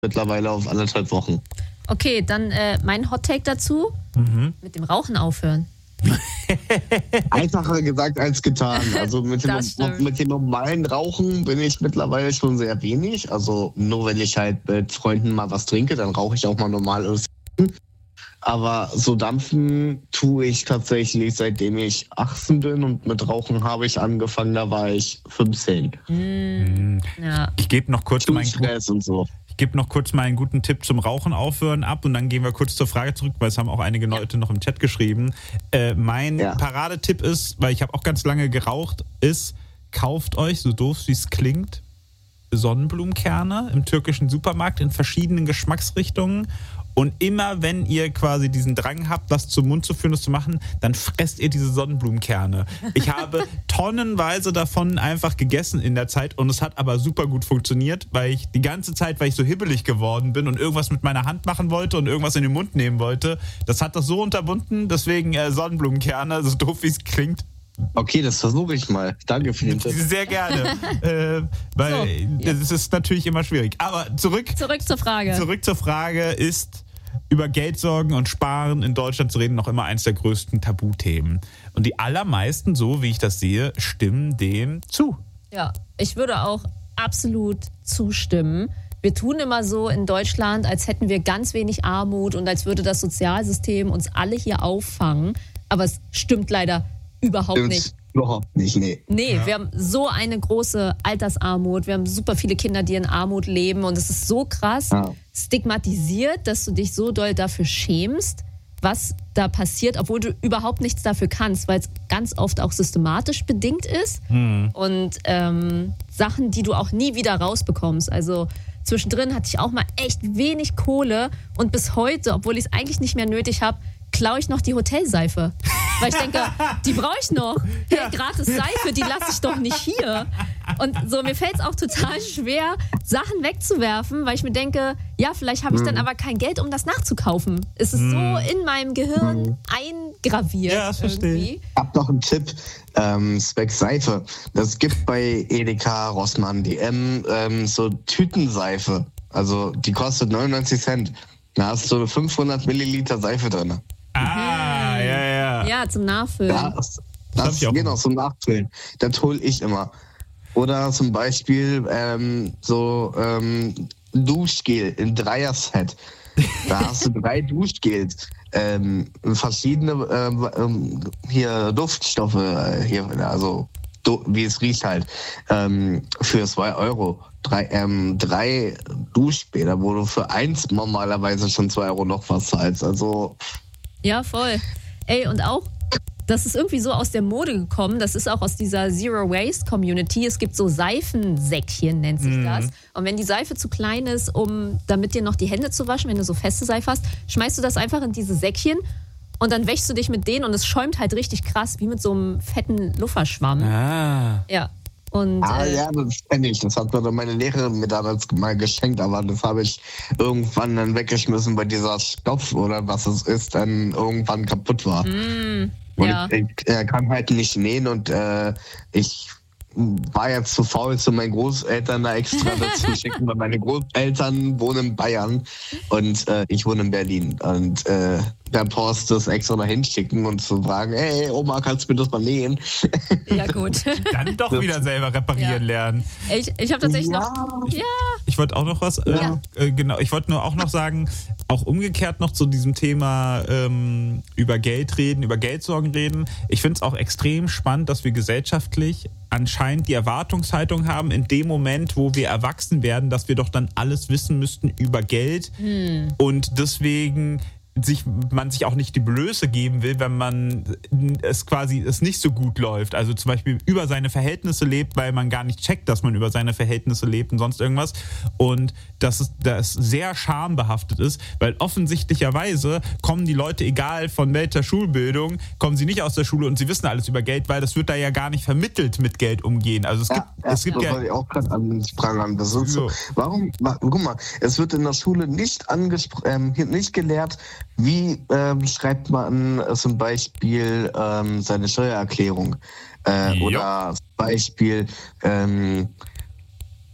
mittlerweile auf 1,5 Wochen. Okay, dann mein Hot-Take dazu. Mit dem Rauchen aufhören. Einfacher gesagt als getan. Also mit dem normalen Rauchen bin ich mittlerweile schon sehr wenig. Also nur wenn ich halt mit Freunden mal was trinke, dann rauche ich auch mal normales. Aber so dampfen tue ich tatsächlich, seitdem ich 18 bin, und mit Rauchen habe ich angefangen, da war ich 15. Ja. Ich gebe noch kurz meinen guten Tipp zum Rauchen aufhören ab und dann gehen wir kurz zur Frage zurück, weil es haben auch einige Leute noch im Chat geschrieben. Mein Paradetipp ist, weil ich habe auch ganz lange geraucht, ist, kauft euch, so doof wie es klingt, Sonnenblumenkerne im türkischen Supermarkt in verschiedenen Geschmacksrichtungen. Und immer, wenn ihr quasi diesen Drang habt, das zum Mund zu führen, das zu machen, dann fresst ihr diese Sonnenblumenkerne. Ich habe tonnenweise davon einfach gegessen in der Zeit und es hat aber super gut funktioniert, weil ich die ganze Zeit, weil ich so hibbelig geworden bin und irgendwas mit meiner Hand machen wollte und irgendwas in den Mund nehmen wollte, das hat das so unterbunden, deswegen Sonnenblumenkerne, so doof wie es klingt. Okay, das versuche ich mal. Danke für den Tipp. Sehr gerne. Weil das ist natürlich immer schwierig. Aber zurück zur Frage. Zurück zur Frage ist, über Geldsorgen und Sparen in Deutschland zu reden, noch immer eins der größten Tabuthemen. Und die allermeisten, so wie ich das sehe, stimmen dem zu. Ja, ich würde auch absolut zustimmen. Wir tun immer so in Deutschland, als hätten wir ganz wenig Armut und als würde das Sozialsystem uns alle hier auffangen. Aber es stimmt leider überhaupt nicht. Überhaupt nicht, nee. Nee, wir haben so eine große Altersarmut. Wir haben super viele Kinder, die in Armut leben. Und es ist so krass stigmatisiert, dass du dich so doll dafür schämst, was da passiert, obwohl du überhaupt nichts dafür kannst, weil es ganz oft auch systematisch bedingt ist. Und Sachen, die du auch nie wieder rausbekommst. Also zwischendrin hatte ich auch mal echt wenig Kohle. Und bis heute, obwohl ich es eigentlich nicht mehr nötig habe, klaue ich noch die Hotelseife. Weil ich denke, die brauche ich noch. Hey, gratis Seife, die lasse ich doch nicht hier. Und so, mir fällt es auch total schwer, Sachen wegzuwerfen, weil ich mir denke, ja, vielleicht habe ich dann aber kein Geld, um das nachzukaufen. Es ist so in meinem Gehirn eingraviert. Ja, das verstehe ich. Ich habe noch einen Tipp, Speck Seife. Das gibt bei Edeka, Rossmann, DM so Tütenseife. Also die kostet 99 Cent. Da hast du 500 Milliliter Seife drin. Ja, zum Nachfüllen. Das genau, zum Nachfüllen. Das hole ich immer. Oder zum Beispiel Duschgel in Dreier-Set. Da hast du 3 Duschgels, verschiedene Duftstoffe, wie es riecht halt, für 2 Euro. 3 Duschbäder, wo du für 1 normalerweise schon 2 Euro noch was zahlst. Also. Ja, voll. Ey, und auch, das ist irgendwie so aus der Mode gekommen. Das ist auch aus dieser Zero-Waste-Community. Es gibt so Seifensäckchen, nennt sich das. Und wenn die Seife zu klein ist, damit dir noch die Hände zu waschen, wenn du so feste Seife hast, schmeißt du das einfach in diese Säckchen und dann wäschst du dich mit denen und es schäumt halt richtig krass, wie mit so einem fetten Lufferschwamm. Ja. Und, ja, das kenne ich. Das hat mir meine Lehrerin mir damals mal geschenkt, aber das habe ich irgendwann dann weggeschmissen, weil dieser Stoff oder was es ist, dann irgendwann kaputt war. Und ich kann halt nicht nähen und ich war jetzt zu faul, zu meinen Großeltern da extra dazu schicken, weil meine Großeltern wohnen in Bayern und ich wohne in Berlin. Und der Post das extra dahin schicken und zu fragen, hey Oma, kannst du mir das mal nähen? Ja, gut. Dann doch wieder selber reparieren lernen. Ich habe tatsächlich noch... Ja. Ich wollte auch noch was... genau, ich wollte nur auch noch sagen, auch umgekehrt noch zu diesem Thema über Geld reden, über Geldsorgen reden. Ich finde es auch extrem spannend, dass wir gesellschaftlich anscheinend die Erwartungshaltung haben, in dem Moment, wo wir erwachsen werden, dass wir doch dann alles wissen müssten über Geld und deswegen man sich auch nicht die Blöße geben will, wenn man es nicht so gut läuft. Also zum Beispiel über seine Verhältnisse lebt, weil man gar nicht checkt, dass man über seine Verhältnisse lebt und sonst irgendwas. Und dass das sehr schambehaftet ist, weil offensichtlicherweise kommen die Leute, egal von welcher Schulbildung, kommen sie nicht aus der Schule und sie wissen alles über Geld, weil das wird da ja gar nicht vermittelt, mit Geld umgehen. Also es gibt das wollte ich auch gerade ansprechen. Das ist so. Warum? Guck mal, es wird in der Schule nicht gelehrt, wie schreibt man zum Beispiel seine Steuererklärung? Oder zum Beispiel,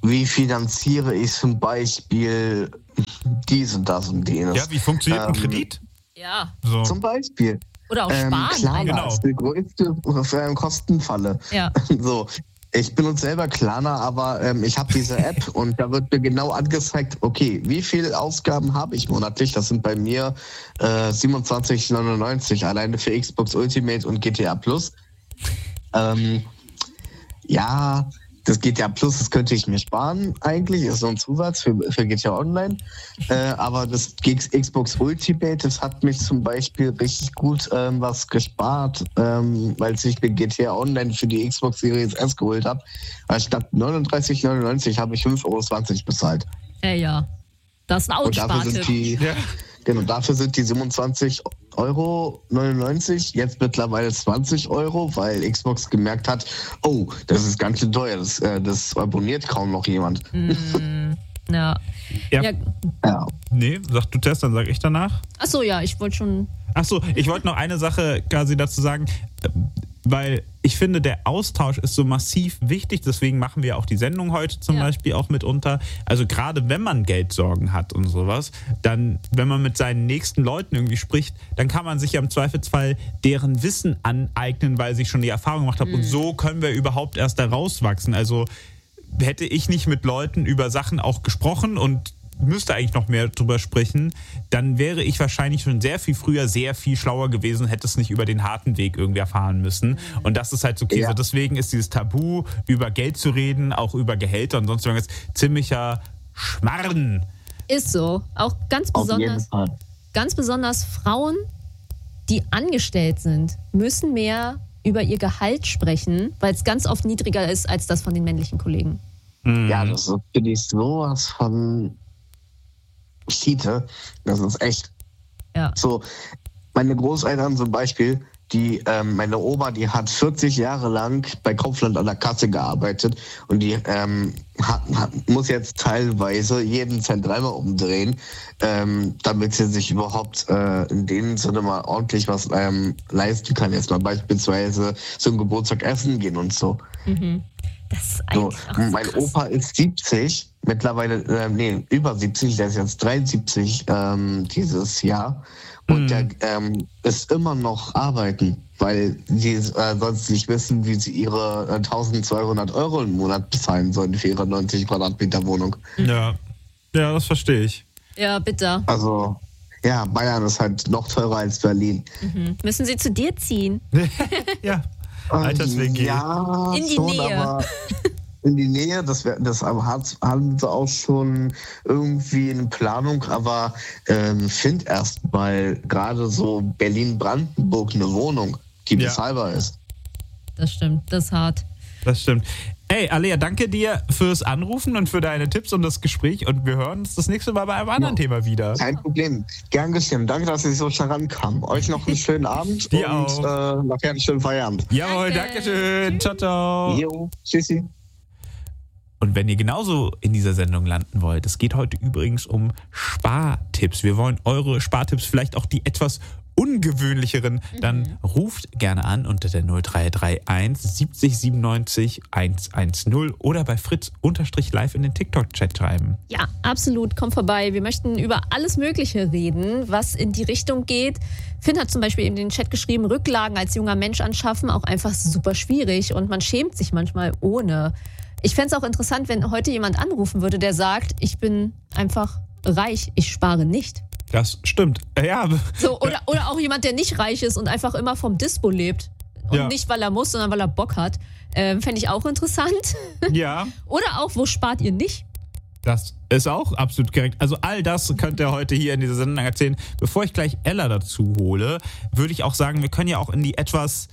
wie finanziere ich zum Beispiel dies und das und jenes. Ja, wie funktioniert ein Kredit? Ja. So. Zum Beispiel. Oder auch sparen. Klarna genau. ist die größte Kostenfalle. Ja. So, ich benutze selber Klarna, aber ich habe diese App und da wird mir genau angezeigt, okay, wie viel Ausgaben habe ich monatlich? Das sind bei mir 27,99 alleine für Xbox Ultimate und GTA Plus. Ja, das GTA Plus, das könnte ich mir sparen eigentlich, ist so ein Zusatz für GTA Online. Aber das Xbox Ultimate, das hat mich zum Beispiel richtig gut was gespart, weil ich mir GTA Online für die Xbox Series S geholt habe. Statt 39,99 habe ich 5,20 € bezahlt. Ja. Das ist ein Outspartipp. Genau, dafür sind die 27,99 € jetzt mittlerweile 20 €, weil Xbox gemerkt hat, oh, das ist ganz schön teuer, das abonniert kaum noch jemand. Ja. Nee, sag du zuerst, dann sag ich danach. Achso, ja, ich wollte schon... Achso, ich wollte noch eine Sache quasi dazu sagen, weil ich finde, der Austausch ist so massiv wichtig, deswegen machen wir auch die Sendung heute zum Beispiel auch mitunter. Also gerade wenn man Geldsorgen hat und sowas, dann, wenn man mit seinen nächsten Leuten irgendwie spricht, dann kann man sich ja im Zweifelsfall deren Wissen aneignen, weil sie schon die Erfahrung gemacht haben. Und so können wir überhaupt erst da rauswachsen. Also hätte ich nicht mit Leuten über Sachen auch gesprochen und müsste eigentlich noch mehr drüber sprechen, dann wäre ich wahrscheinlich schon sehr viel früher sehr viel schlauer gewesen, hätte es nicht über den harten Weg irgendwie erfahren müssen. Und das ist halt so Käse. Ja. Deswegen ist dieses Tabu, über Geld zu reden, auch über Gehälter und sonst irgendwas, ziemlicher Schmarrn. Ist so. Auch ganz besonders Frauen, die angestellt sind, müssen mehr über ihr Gehalt sprechen, weil es ganz oft niedriger ist als das von den männlichen Kollegen. Ja, das ist, finde ich, sowas von Schiete. Das ist echt. Ja. So, meine Großeltern zum Beispiel, meine Oma, die hat 40 Jahre lang bei Kaufland an der Kasse gearbeitet und die muss jetzt teilweise jeden Cent dreimal umdrehen, damit sie sich überhaupt in dem Sinne mal ordentlich was leisten kann. Jetzt mal beispielsweise zum Geburtstag essen gehen und so. Mhm. Das ist eigentlich so, mein krass. Opa ist 70, mittlerweile, über 70, der ist jetzt 73 dieses Jahr. Und der ist immer noch arbeiten, weil die sonst nicht wissen, wie sie ihre 1.200 € im Monat bezahlen sollen für ihre 90 Quadratmeter Wohnung. Ja, das verstehe ich. Ja, bitte. Also, ja, Bayern ist halt noch teurer als Berlin. Mhm. Müssen sie zu dir ziehen? Ja. Alters-WG. Ja, in die schon, Nähe. Aber in die Nähe, das haben sie auch schon irgendwie in Planung, aber find erst mal gerade so Berlin-Brandenburg eine Wohnung, die bezahlbar ist. Das stimmt, das ist hart. Das stimmt. Ey, Alea, danke dir fürs Anrufen und für deine Tipps und das Gespräch und wir hören uns das nächste Mal bei einem anderen Thema wieder. Kein Problem. Gern geschehen. Danke, dass Sie so schnell rankamen. Euch noch einen schönen Abend dir und auch. Nachher einen schönen Feierabend. Jawohl, danke schön. Ciao, ciao. Jo, tschüssi. Und wenn ihr genauso in dieser Sendung landen wollt, es geht heute übrigens um Spartipps. Wir wollen eure Spartipps, vielleicht auch die etwas ungewöhnlicheren, dann ruft gerne an unter der 0331 70 97 110 oder bei Fritz_live in den TikTok-Chat schreiben. Ja, absolut. Kommt vorbei. Wir möchten über alles Mögliche reden, was in die Richtung geht. Finn hat zum Beispiel in den Chat geschrieben, Rücklagen als junger Mensch anschaffen, auch einfach super schwierig und man schämt sich manchmal ohne. Ich fände es auch interessant, wenn heute jemand anrufen würde, der sagt, ich bin einfach reich, ich spare nicht. Das stimmt. Ja. So, oder auch jemand, der nicht reich ist und einfach immer vom Dispo lebt. Und nicht, weil er muss, sondern weil er Bock hat. Fände ich auch interessant. Ja. Oder auch, wo spart ihr nicht? Das ist auch absolut korrekt. Also all das könnt ihr heute hier in dieser Sendung erzählen. Bevor ich gleich Ella dazu hole, würde ich auch sagen, wir können ja auch in die etwas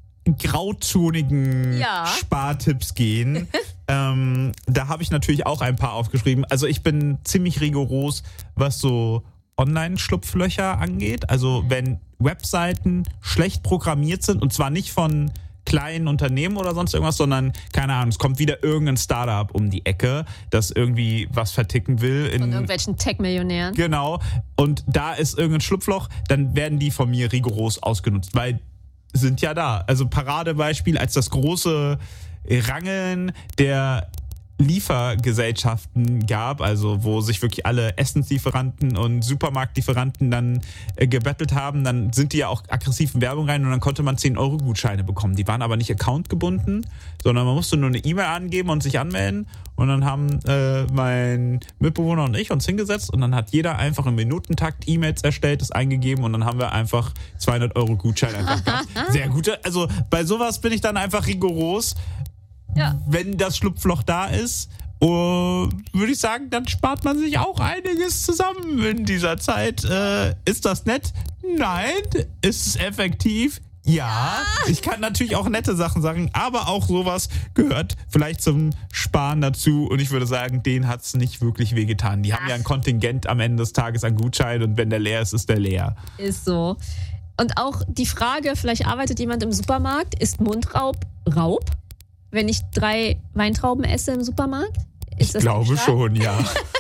grauzonigen Spartipps gehen. Da habe ich natürlich auch ein paar aufgeschrieben. Also ich bin ziemlich rigoros, was so Online-Schlupflöcher angeht. Also wenn Webseiten schlecht programmiert sind und zwar nicht von kleinen Unternehmen oder sonst irgendwas, sondern, keine Ahnung, es kommt wieder irgendein Startup um die Ecke, das irgendwie was verticken will. Von irgendwelchen Tech-Millionären. Genau. Und da ist irgendein Schlupfloch, dann werden die von mir rigoros ausgenutzt, weil sind ja da. Also Paradebeispiel als das große Rangeln der Liefergesellschaften gab, also wo sich wirklich alle Essenslieferanten und Supermarktlieferanten dann gebettelt haben, dann sind die ja auch aggressiv in Werbung rein und dann konnte man 10-Euro-Gutscheine bekommen. Die waren aber nicht accountgebunden, sondern man musste nur eine E-Mail angeben und sich anmelden und dann haben mein Mitbewohner und ich uns hingesetzt und dann hat jeder einfach im Minutentakt E-Mails erstellt, das eingegeben und dann haben wir einfach 200-Euro-Gutscheine einfach gehabt. Sehr gute, also bei sowas bin ich dann einfach rigoros. Ja. Wenn das Schlupfloch da ist, würde ich sagen, dann spart man sich auch einiges zusammen in dieser Zeit. Ist das nett? Nein. Ist es effektiv? Ja. Ich kann natürlich auch nette Sachen sagen, aber auch sowas gehört vielleicht zum Sparen dazu. Und ich würde sagen, denen hat es nicht wirklich wehgetan. Die haben ja ein Kontingent am Ende des Tages an Gutschein und wenn der leer ist, ist der leer. Ist so. Und auch die Frage, vielleicht arbeitet jemand im Supermarkt, ist Mundraub Raub? Wenn ich 3 Weintrauben esse im Supermarkt? Ich glaube schon, ja.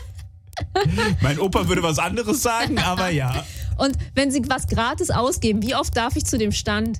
Mein Opa würde was anderes sagen, aber ja. Und wenn Sie was gratis ausgeben, wie oft darf ich zu dem Stand?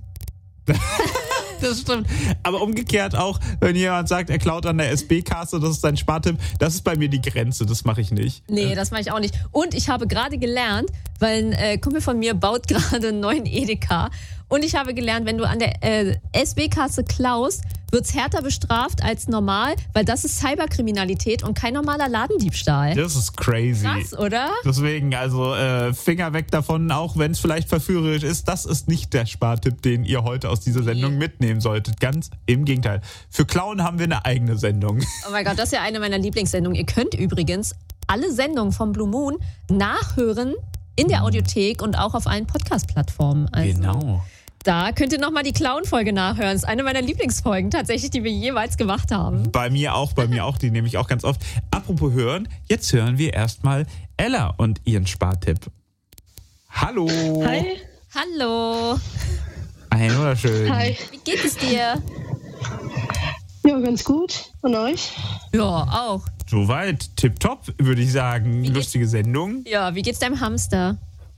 Das stimmt. Aber umgekehrt auch, wenn jemand sagt, er klaut an der SB-Kasse, das ist sein Spartipp, das ist bei mir die Grenze, das mache ich nicht. Nee, das mache ich auch nicht. Und ich habe gerade gelernt, weil ein Kumpel von mir baut gerade einen neuen Edeka. Und ich habe gelernt, wenn du an der SB-Kasse klaust, wird es härter bestraft als normal, weil das ist Cyberkriminalität und kein normaler Ladendiebstahl. Das ist crazy. Krass, oder? Deswegen, also Finger weg davon, auch wenn es vielleicht verführerisch ist. Das ist nicht der Spartipp, den ihr heute aus dieser Sendung mitnehmen solltet. Ganz im Gegenteil. Für Klauen haben wir eine eigene Sendung. Oh mein Gott, das ist ja eine meiner Lieblingssendungen. Ihr könnt übrigens alle Sendungen vom Blue Moon nachhören in der Audiothek und auch auf allen Podcast-Plattformen. Also genau. Da könnt ihr nochmal die Clown-Folge nachhören. Das ist eine meiner Lieblingsfolgen tatsächlich, die wir jeweils gemacht haben. Bei mir auch, die nehme ich auch ganz oft. Apropos hören, jetzt hören wir erstmal Ella und ihren Spartipp. Hallo. Hi. Hallo. Ein wunderschön. Hi. Wie geht es dir? Ja, ganz gut. Und euch? Ja, auch. Soweit, tipptopp, würde ich sagen. Lustige Sendung. Ja, wie geht's deinem Hamster?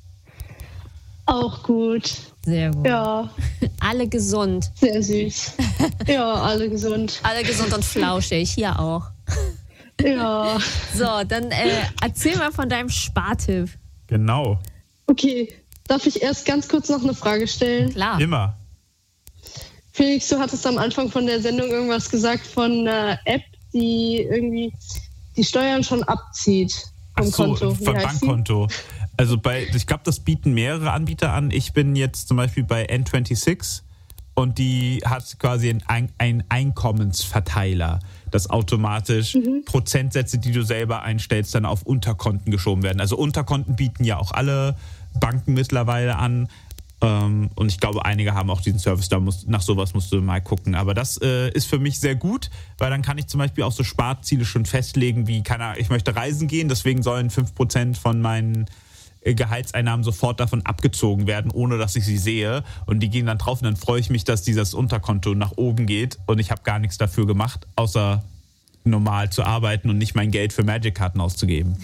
Auch gut. Sehr gut. Ja. Alle gesund. Sehr süß. Ja, alle gesund. Alle gesund und flauschig, hier auch. Ja. So, dann erzähl mal von deinem Spartipp. Genau. Okay, darf ich erst ganz kurz noch eine Frage stellen? Klar. Immer. Felix, du hattest am Anfang von der Sendung irgendwas gesagt von einer App, die irgendwie die Steuern schon abzieht vom Konto. Vom Bankkonto. Also ich glaube, das bieten mehrere Anbieter an. Ich bin jetzt zum Beispiel bei N26 und die hat quasi einen Einkommensverteiler, dass automatisch Prozentsätze, die du selber einstellst, dann auf Unterkonten geschoben werden. Also Unterkonten bieten ja auch alle Banken mittlerweile an. Und ich glaube, einige haben auch diesen Service, nach sowas musst du mal gucken. Aber das ist für mich sehr gut, weil dann kann ich zum Beispiel auch so Sparziele schon festlegen, wie ich möchte reisen gehen, deswegen sollen 5% von meinen Gehaltseinnahmen sofort davon abgezogen werden, ohne dass ich sie sehe. Und die gehen dann drauf und dann freue ich mich, dass dieses Unterkonto nach oben geht und ich habe gar nichts dafür gemacht, außer normal zu arbeiten und nicht mein Geld für Magic-Karten auszugeben.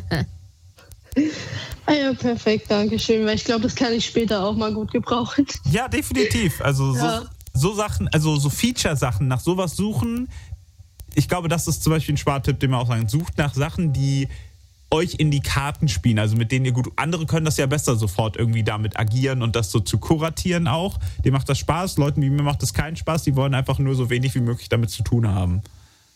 Ah ja, perfekt, danke schön, weil ich glaube, das kann ich später auch mal gut gebrauchen. Ja, definitiv. Also ja. So Sachen, also so Feature-Sachen, nach sowas suchen. Ich glaube, das ist zum Beispiel ein Spartipp, den wir auch sagen. Sucht nach Sachen, die euch in die Karten spielen, also mit denen ihr gut... Andere können das ja besser sofort irgendwie damit agieren und das so zu kuratieren auch. Dir macht das Spaß, Leuten wie mir macht das keinen Spaß, die wollen einfach nur so wenig wie möglich damit zu tun haben.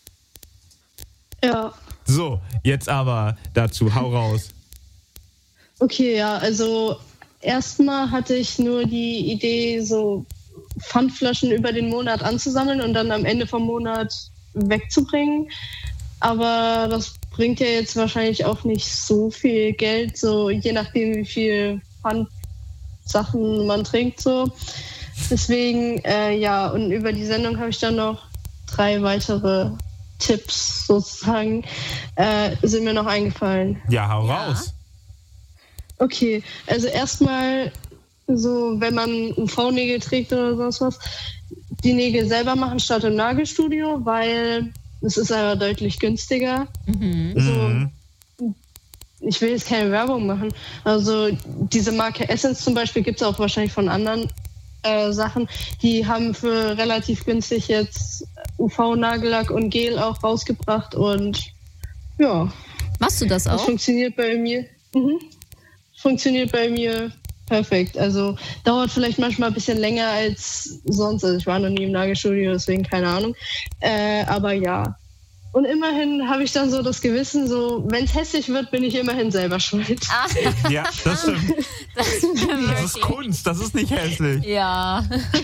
Ja. So, jetzt aber dazu, hau raus. Okay, ja, also erstmal hatte ich nur die Idee, so Pfandflaschen über den Monat anzusammeln und dann am Ende vom Monat wegzubringen. Aber das bringt ja jetzt wahrscheinlich auch nicht so viel Geld, so je nachdem, wie viel Pfandsachen man trinkt, so. Deswegen, ja, und über die Sendung habe ich dann noch 3 weitere Tipps sozusagen, sind mir noch eingefallen. Ja, hau raus. Okay, also erstmal so, wenn man UV-Nägel trägt oder sonst was, die Nägel selber machen statt im Nagelstudio, weil es ist aber deutlich günstiger. So, ich will jetzt keine Werbung machen. Also diese Marke Essence zum Beispiel gibt es auch wahrscheinlich von anderen Sachen. Die haben für relativ günstig jetzt UV-Nagellack und Gel auch rausgebracht und ja. Machst du das auch? Das funktioniert bei mir. Funktioniert bei mir perfekt. Also dauert vielleicht manchmal ein bisschen länger als sonst. Also ich war noch nie im Nagelstudio, deswegen keine Ahnung. Aber ja. Und immerhin habe ich dann so das Gewissen, so wenn es hässlich wird, bin ich immerhin selber schuld. Ja, das stimmt. Das ist Kunst, das ist nicht hässlich. Ja.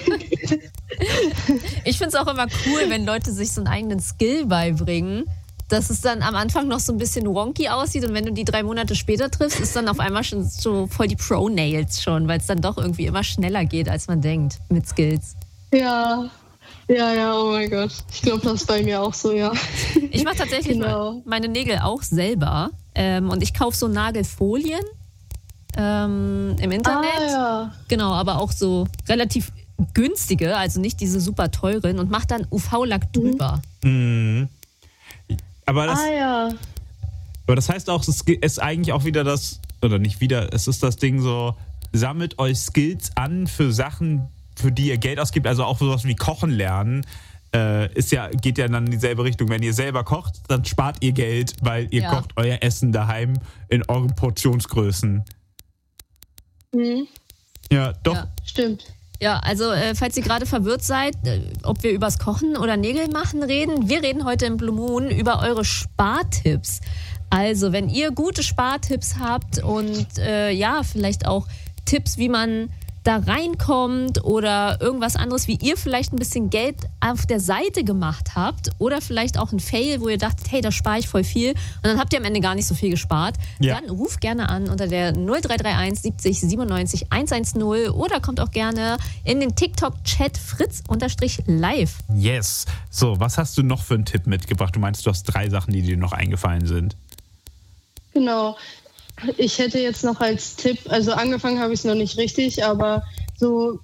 Ich finde es auch immer cool, wenn Leute sich so einen eigenen Skill beibringen, dass es dann am Anfang noch so ein bisschen wonky aussieht und wenn du die 3 Monate später triffst, ist dann auf einmal schon so voll die Pro-Nails schon, weil es dann doch irgendwie immer schneller geht, als man denkt mit Skills. Ja, oh mein Gott. Ich glaube, das ist bei mir auch so, ja. Ich mache tatsächlich meine Nägel auch selber und ich kaufe so Nagelfolien im Internet. Ja. Genau, aber auch so relativ günstige, also nicht diese super teuren und mache dann UV-Lack drüber. Mhm. Aber das heißt auch, es ist eigentlich auch wieder das, oder nicht wieder, es ist das Ding so, sammelt euch Skills an für Sachen, für die ihr Geld ausgibt, also auch sowas wie Kochen lernen, geht ja dann in dieselbe Richtung. Wenn ihr selber kocht, dann spart ihr Geld, weil ihr kocht euer Essen daheim in euren Portionsgrößen. Mhm. Ja, doch. Ja, stimmt. Ja, also falls ihr gerade verwirrt seid, ob wir übers Kochen oder Nägel machen reden, wir reden heute im Blue Moon über eure Spartipps. Also wenn ihr gute Spartipps habt und vielleicht auch Tipps, wie man da reinkommt oder irgendwas anderes, wie ihr vielleicht ein bisschen Geld auf der Seite gemacht habt oder vielleicht auch ein Fail, wo ihr dachtet, hey, da spare ich voll viel und dann habt ihr am Ende gar nicht so viel gespart, dann ruft gerne an unter der 0331 70 97 110 oder kommt auch gerne in den TikTok-Chat fritz_live. Yes. So, was hast du noch für einen Tipp mitgebracht? Du meinst, du hast 3 Sachen, die dir noch eingefallen sind. Genau. Ich hätte jetzt noch als Tipp, also angefangen habe ich es noch nicht richtig, aber so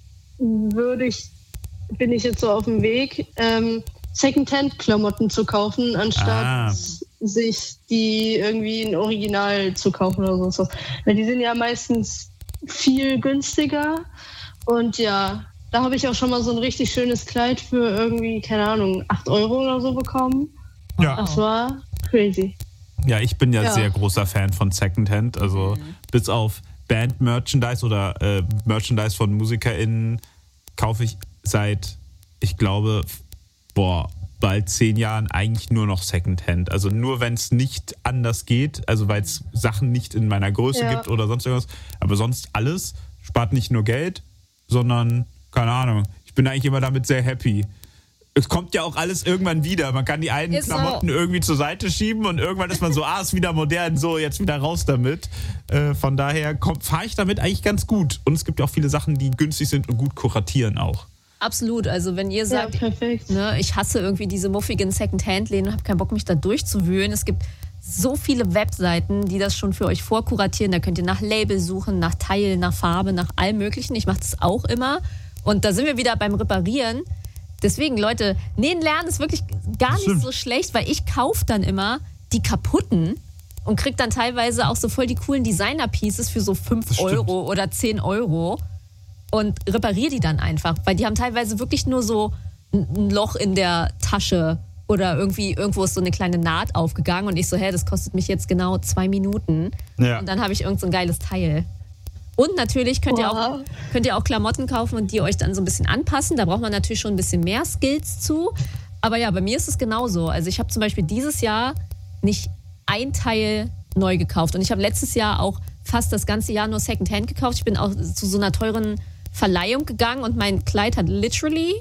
bin ich jetzt so auf dem Weg, Secondhand-Klamotten zu kaufen, anstatt sich die irgendwie in Original zu kaufen oder sonst was. Weil die sind ja meistens viel günstiger und ja, da habe ich auch schon mal so ein richtig schönes Kleid für irgendwie, keine Ahnung, 8 Euro oder so bekommen. Ja. Das war crazy. Ja, ich bin ja sehr großer Fan von Secondhand, also bis auf Band-Merchandise oder Merchandise von MusikerInnen kaufe ich seit, ich glaube, bald 10 Jahren eigentlich nur noch Secondhand. Also nur, wenn es nicht anders geht, also weil es Sachen nicht in meiner Größe gibt oder sonst irgendwas, aber sonst alles spart nicht nur Geld, sondern, keine Ahnung, ich bin eigentlich immer damit sehr happy. Es kommt ja auch alles irgendwann wieder. Man kann die einen Klamotten irgendwie zur Seite schieben und irgendwann ist man so, ist wieder modern, so, jetzt wieder raus damit. Von daher fahre ich damit eigentlich ganz gut. Und es gibt ja auch viele Sachen, die günstig sind und gut kuratieren auch. Absolut. Also wenn ihr sagt, ich hasse irgendwie diese muffigen Second-Hand-Läden und habe keinen Bock, mich da durchzuwühlen. Es gibt so viele Webseiten, die das schon für euch vorkuratieren. Da könnt ihr nach Label suchen, nach Teil, nach Farbe, nach allem Möglichen. Ich mache das auch immer. Und da sind wir wieder beim Reparieren. Deswegen, Leute, nähen lernen ist wirklich gar nicht so schlecht, weil ich kaufe dann immer die kaputten und kriege dann teilweise auch so voll die coolen Designer-Pieces für so 5 Euro oder 10 Euro und repariere die dann einfach, weil die haben teilweise wirklich nur so ein Loch in der Tasche oder irgendwo ist so eine kleine Naht aufgegangen und ich so, das kostet mich jetzt genau 2 Minuten und dann habe ich irgend so ein geiles Teil. Und natürlich könnt ihr auch Klamotten kaufen und die euch dann so ein bisschen anpassen. Da braucht man natürlich schon ein bisschen mehr Skills zu. Aber ja, bei mir ist es genauso. Also ich habe zum Beispiel dieses Jahr nicht ein Teil neu gekauft. Und ich habe letztes Jahr auch fast das ganze Jahr nur Secondhand gekauft. Ich bin auch zu so einer teuren Verleihung gegangen und mein Kleid hat literally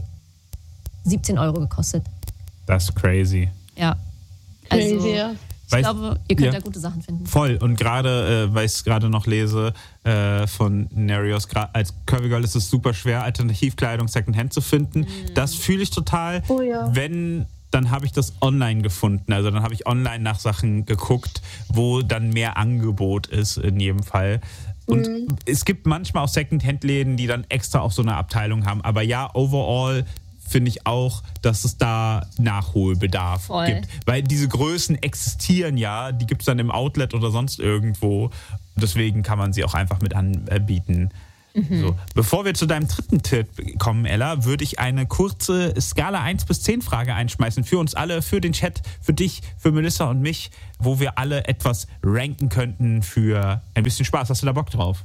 17 Euro gekostet. Das ist crazy. Ja. Crazy, ja. Ich glaube, ihr könnt da gute Sachen finden. Voll. Und gerade, weil ich es gerade noch lese, von Nerios, als Curvy Girl ist es super schwer, Alternativkleidung Secondhand zu finden. Das fühle ich total. Oh ja. Dann habe ich das online gefunden. Also dann habe ich online nach Sachen geguckt, wo dann mehr Angebot ist in jedem Fall. Und es gibt manchmal auch Secondhand-Läden, die dann extra auch so eine Abteilung haben. Aber ja, overall finde ich auch, dass es da Nachholbedarf gibt. Weil diese Größen existieren ja, die gibt es dann im Outlet oder sonst irgendwo. Deswegen kann man sie auch einfach mit anbieten. So, bevor wir zu deinem dritten Tipp kommen, Ella, würde ich eine kurze Skala 1 bis 10 Frage einschmeißen für uns alle, für den Chat, für dich, für Melissa und mich, wo wir alle etwas ranken könnten für ein bisschen Spaß. Hast du da Bock drauf?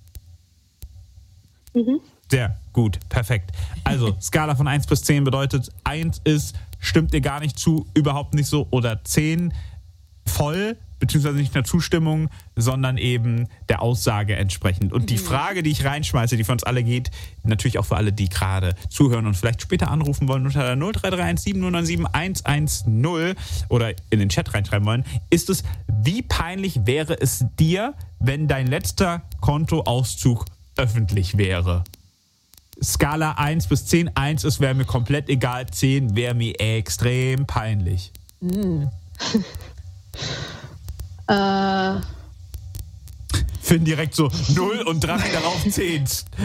Sehr gut, perfekt. Also, Skala von 1 bis 10 bedeutet, 1 ist, stimmt dir gar nicht zu, überhaupt nicht so, oder 10 voll, beziehungsweise nicht nur Zustimmung, sondern eben der Aussage entsprechend. Und die Frage, die ich reinschmeiße, die für uns alle geht, natürlich auch für alle, die gerade zuhören und vielleicht später anrufen wollen, unter der 0331 7097 110 oder in den Chat reinschreiben wollen, ist es, wie peinlich wäre es dir, wenn dein letzter Kontoauszug öffentlich wäre? Skala 1 bis 10. 1 ist, wäre mir komplett egal, 10 wäre mir extrem peinlich. Finden direkt so 0 und Drachen darauf 10.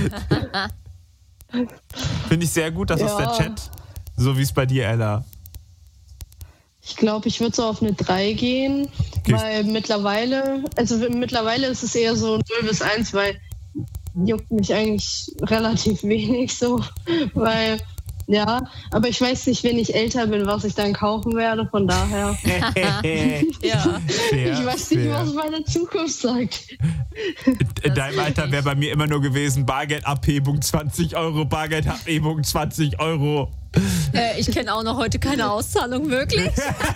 Finde ich sehr gut, das ist der Chat. So wie es bei dir, Ella. Ich glaube, ich würde so auf eine 3 gehen, weil mittlerweile ist es eher so 0 bis 1, weil juckt mich eigentlich relativ wenig so, weil aber ich weiß nicht, wenn ich älter bin, was ich dann kaufen werde, von daher. Ja. Ich weiß nicht, was meine Zukunft sagt. In deinem Alter wäre bei mir immer nur gewesen, Bargeldabhebung 20 Euro, Bargeldabhebung 20 Euro. Ich kenne auch noch heute keine Auszahlung, wirklich.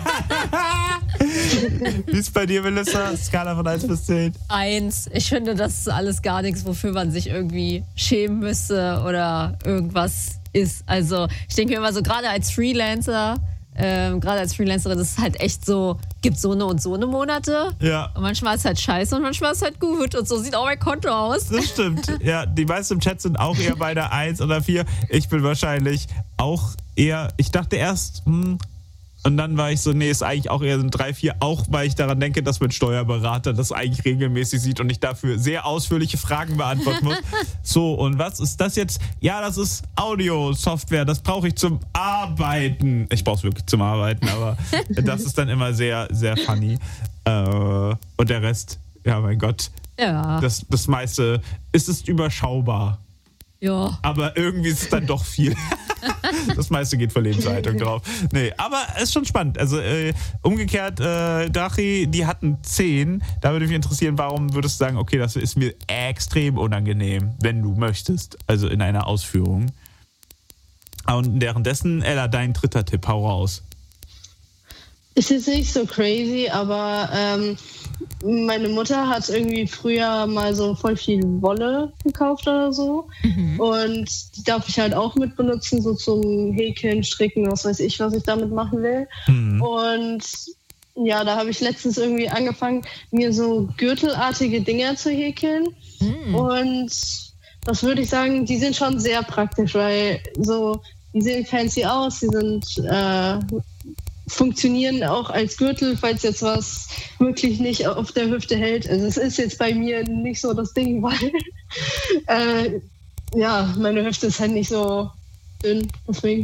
Wie ist bei dir, Melissa? Skala von 1 bis 10? 1. Ich finde, das ist alles gar nichts, wofür man sich irgendwie schämen müsste oder irgendwas ist. Also ich denke mir immer so, gerade als Freelancerin, das ist halt echt so, gibt so eine und so eine Monate. Ja. Und manchmal ist halt scheiße und manchmal ist halt gut. Und so sieht auch mein Konto aus. Das stimmt. Ja, die meisten im Chat sind auch eher bei der 1 oder 4. Ich bin wahrscheinlich auch eher, ich dachte erst, und dann war ich so, nee, ist eigentlich auch eher so ein 3, 4, auch weil ich daran denke, dass mein Steuerberater das eigentlich regelmäßig sieht und ich dafür sehr ausführliche Fragen beantworten muss. So, und was ist das jetzt? Ja, das ist Audio-Software, das brauche ich zum Arbeiten. Ich brauche es wirklich zum Arbeiten, aber das ist dann immer sehr, sehr funny. Und der Rest, ja, mein Gott, das meiste ist überschaubar. Ja. Aber irgendwie ist es dann doch viel. Das meiste geht für Lebenserhaltung drauf. Nee, aber es ist schon spannend. Also umgekehrt, Drachi, die hatten 10. Da würde mich interessieren, warum würdest du sagen, okay, das ist mir extrem unangenehm, wenn du möchtest. Also in einer Ausführung. Und währenddessen, Ella, dein dritter Tipp, hau raus. Es ist nicht so crazy, aber meine Mutter hat irgendwie früher mal so voll viel Wolle gekauft oder so. Und die darf ich halt auch mit benutzen, so zum Häkeln, Stricken, was weiß ich, was ich damit machen will. Und ja, da habe ich letztens irgendwie angefangen, mir so gürtelartige Dinger zu häkeln. Und das würde ich sagen, die sind schon sehr praktisch, weil so, die sehen fancy aus, die sind funktionieren auch als Gürtel, falls jetzt was wirklich nicht auf der Hüfte hält. Also es ist jetzt bei mir nicht so das Ding, weil meine Hüfte ist halt nicht so dünn, deswegen.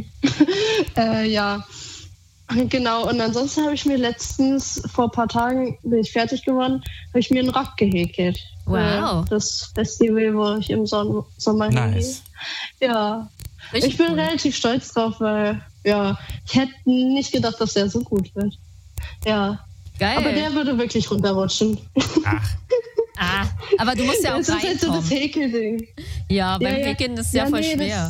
Genau, und ansonsten habe ich mir letztens, vor ein paar Tagen, bin ich fertig geworden, habe ich mir einen Rock gehäkelt. Wow. Das Festival, wo ich im Sommer hingehe. Ja. Richtig ich bin cool. relativ stolz drauf, weil ich hätte nicht gedacht, dass der so gut wird. Ja. Geil. Aber der würde wirklich runterrutschen. Aber du musst ja auch das ist halt so das reinkommen. Häkelding. Ja, beim Häkeln ist es ja voll schwer.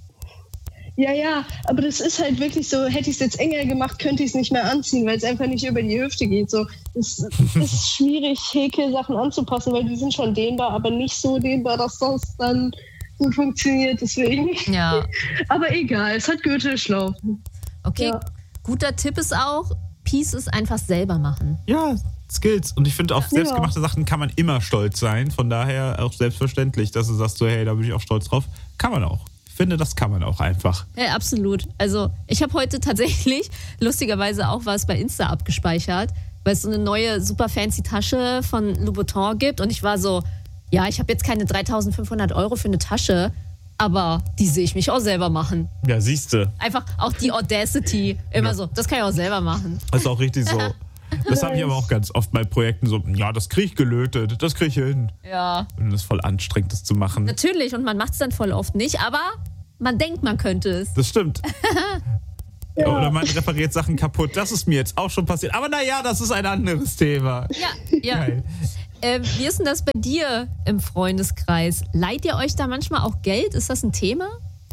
Aber das ist halt wirklich so, hätte ich es jetzt enger gemacht, könnte ich es nicht mehr anziehen, weil es einfach nicht über die Hüfte geht. So, es ist schwierig, Häkelsachen anzupassen, weil die sind schon dehnbar, aber nicht so dehnbar, dass das dann gut funktioniert, deswegen. Ja. Aber egal, es hat Gürtelschlaufen. Okay, guter Tipp ist auch, Pieces einfach selber machen. Ja, Skills. Und ich finde, auf selbstgemachte Sachen kann man immer stolz sein. Von daher auch selbstverständlich, dass du sagst, so, hey, da bin ich auch stolz drauf. Kann man auch. Ich finde, das kann man auch einfach. Ja, absolut. Also ich habe heute tatsächlich lustigerweise auch was bei Insta abgespeichert, weil es so eine neue super fancy Tasche von Louboutin gibt und ich war so, ja, ich habe jetzt keine 3.500 € für eine Tasche, aber die sehe ich mich auch selber machen. Ja, siehste. Einfach auch die Audacity, immer so, das kann ich auch selber machen. Das ist auch richtig so. Das habe ich aber auch ganz oft bei Projekten so, ja, das kriege ich gelötet, das kriege ich hin. Ja. Und das ist voll anstrengend, das zu machen. Natürlich, und man macht es dann voll oft nicht, aber man denkt, man könnte es. Das stimmt. Ja. Oder man repariert Sachen kaputt. Das ist mir jetzt auch schon passiert. Aber naja, das ist ein anderes Thema. Ja. Wie ist denn das bei dir im Freundeskreis? Leiht ihr euch da manchmal auch Geld? Ist das ein Thema?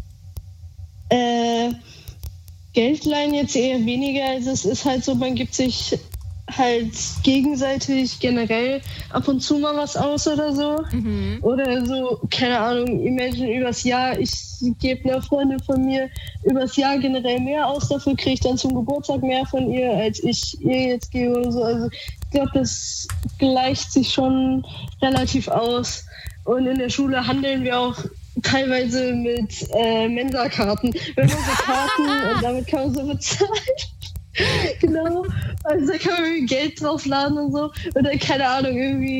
Geld leihen jetzt eher weniger. Also es ist halt so, man gibt sich halt gegenseitig generell ab und zu mal was aus oder so. Mhm. Oder so, keine Ahnung, imagine übers Jahr, ich gebe einer Freundin von mir übers Jahr generell mehr aus, dafür kriege ich dann zum Geburtstag mehr von ihr, als ich ihr jetzt gebe oder so. Also ich glaube, das gleicht sich schon relativ aus. Und in der Schule handeln wir auch teilweise mit Mensa-Karten. Wir haben so Karten und damit kann man so bezahlen. Genau, also da kann man irgendwie Geld draufladen und so. Oder keine Ahnung,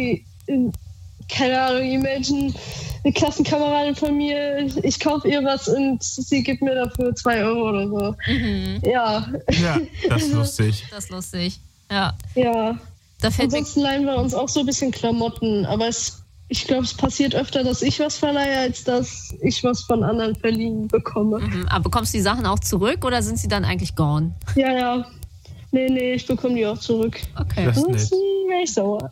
imagine eine Klassenkameradin von mir, ich kaufe ihr was und sie gibt mir dafür 2 Euro oder so. Mhm. Ja, das ist lustig. Das ist lustig, ja. Ja, ansonsten leihen wir uns auch so ein bisschen Klamotten, aber ich glaube, es passiert öfter, dass ich was verleihe, als dass ich was von anderen verliehen bekomme. Mhm. Aber bekommst du die Sachen auch zurück oder sind sie dann eigentlich gone? Ja. Nee, ich bekomme die auch zurück. Okay. Das ist nett. Wäre ich sauer.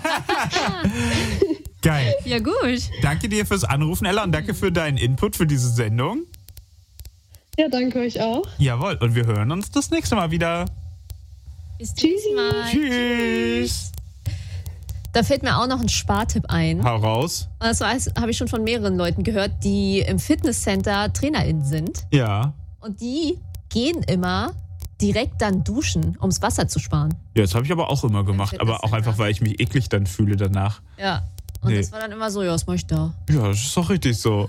Geil. Ja, gut. Danke dir fürs Anrufen, Ella, und danke für deinen Input für diese Sendung. Ja, danke euch auch. Jawohl, und wir hören uns das nächste Mal wieder. Bis zum nächsten Mal. Tschüss. Da fällt mir auch noch ein Spartipp ein. Hau raus. Das habe ich schon von mehreren Leuten gehört, die im Fitnesscenter TrainerInnen sind. Ja. Und die gehen immer direkt dann duschen, ums Wasser zu sparen. Ja, das habe ich aber auch immer gemacht. Aber auch einfach, weil ich mich eklig dann fühle danach. Ja. Und das war dann immer so, ja, was mache ich da? Ja, das ist doch richtig so.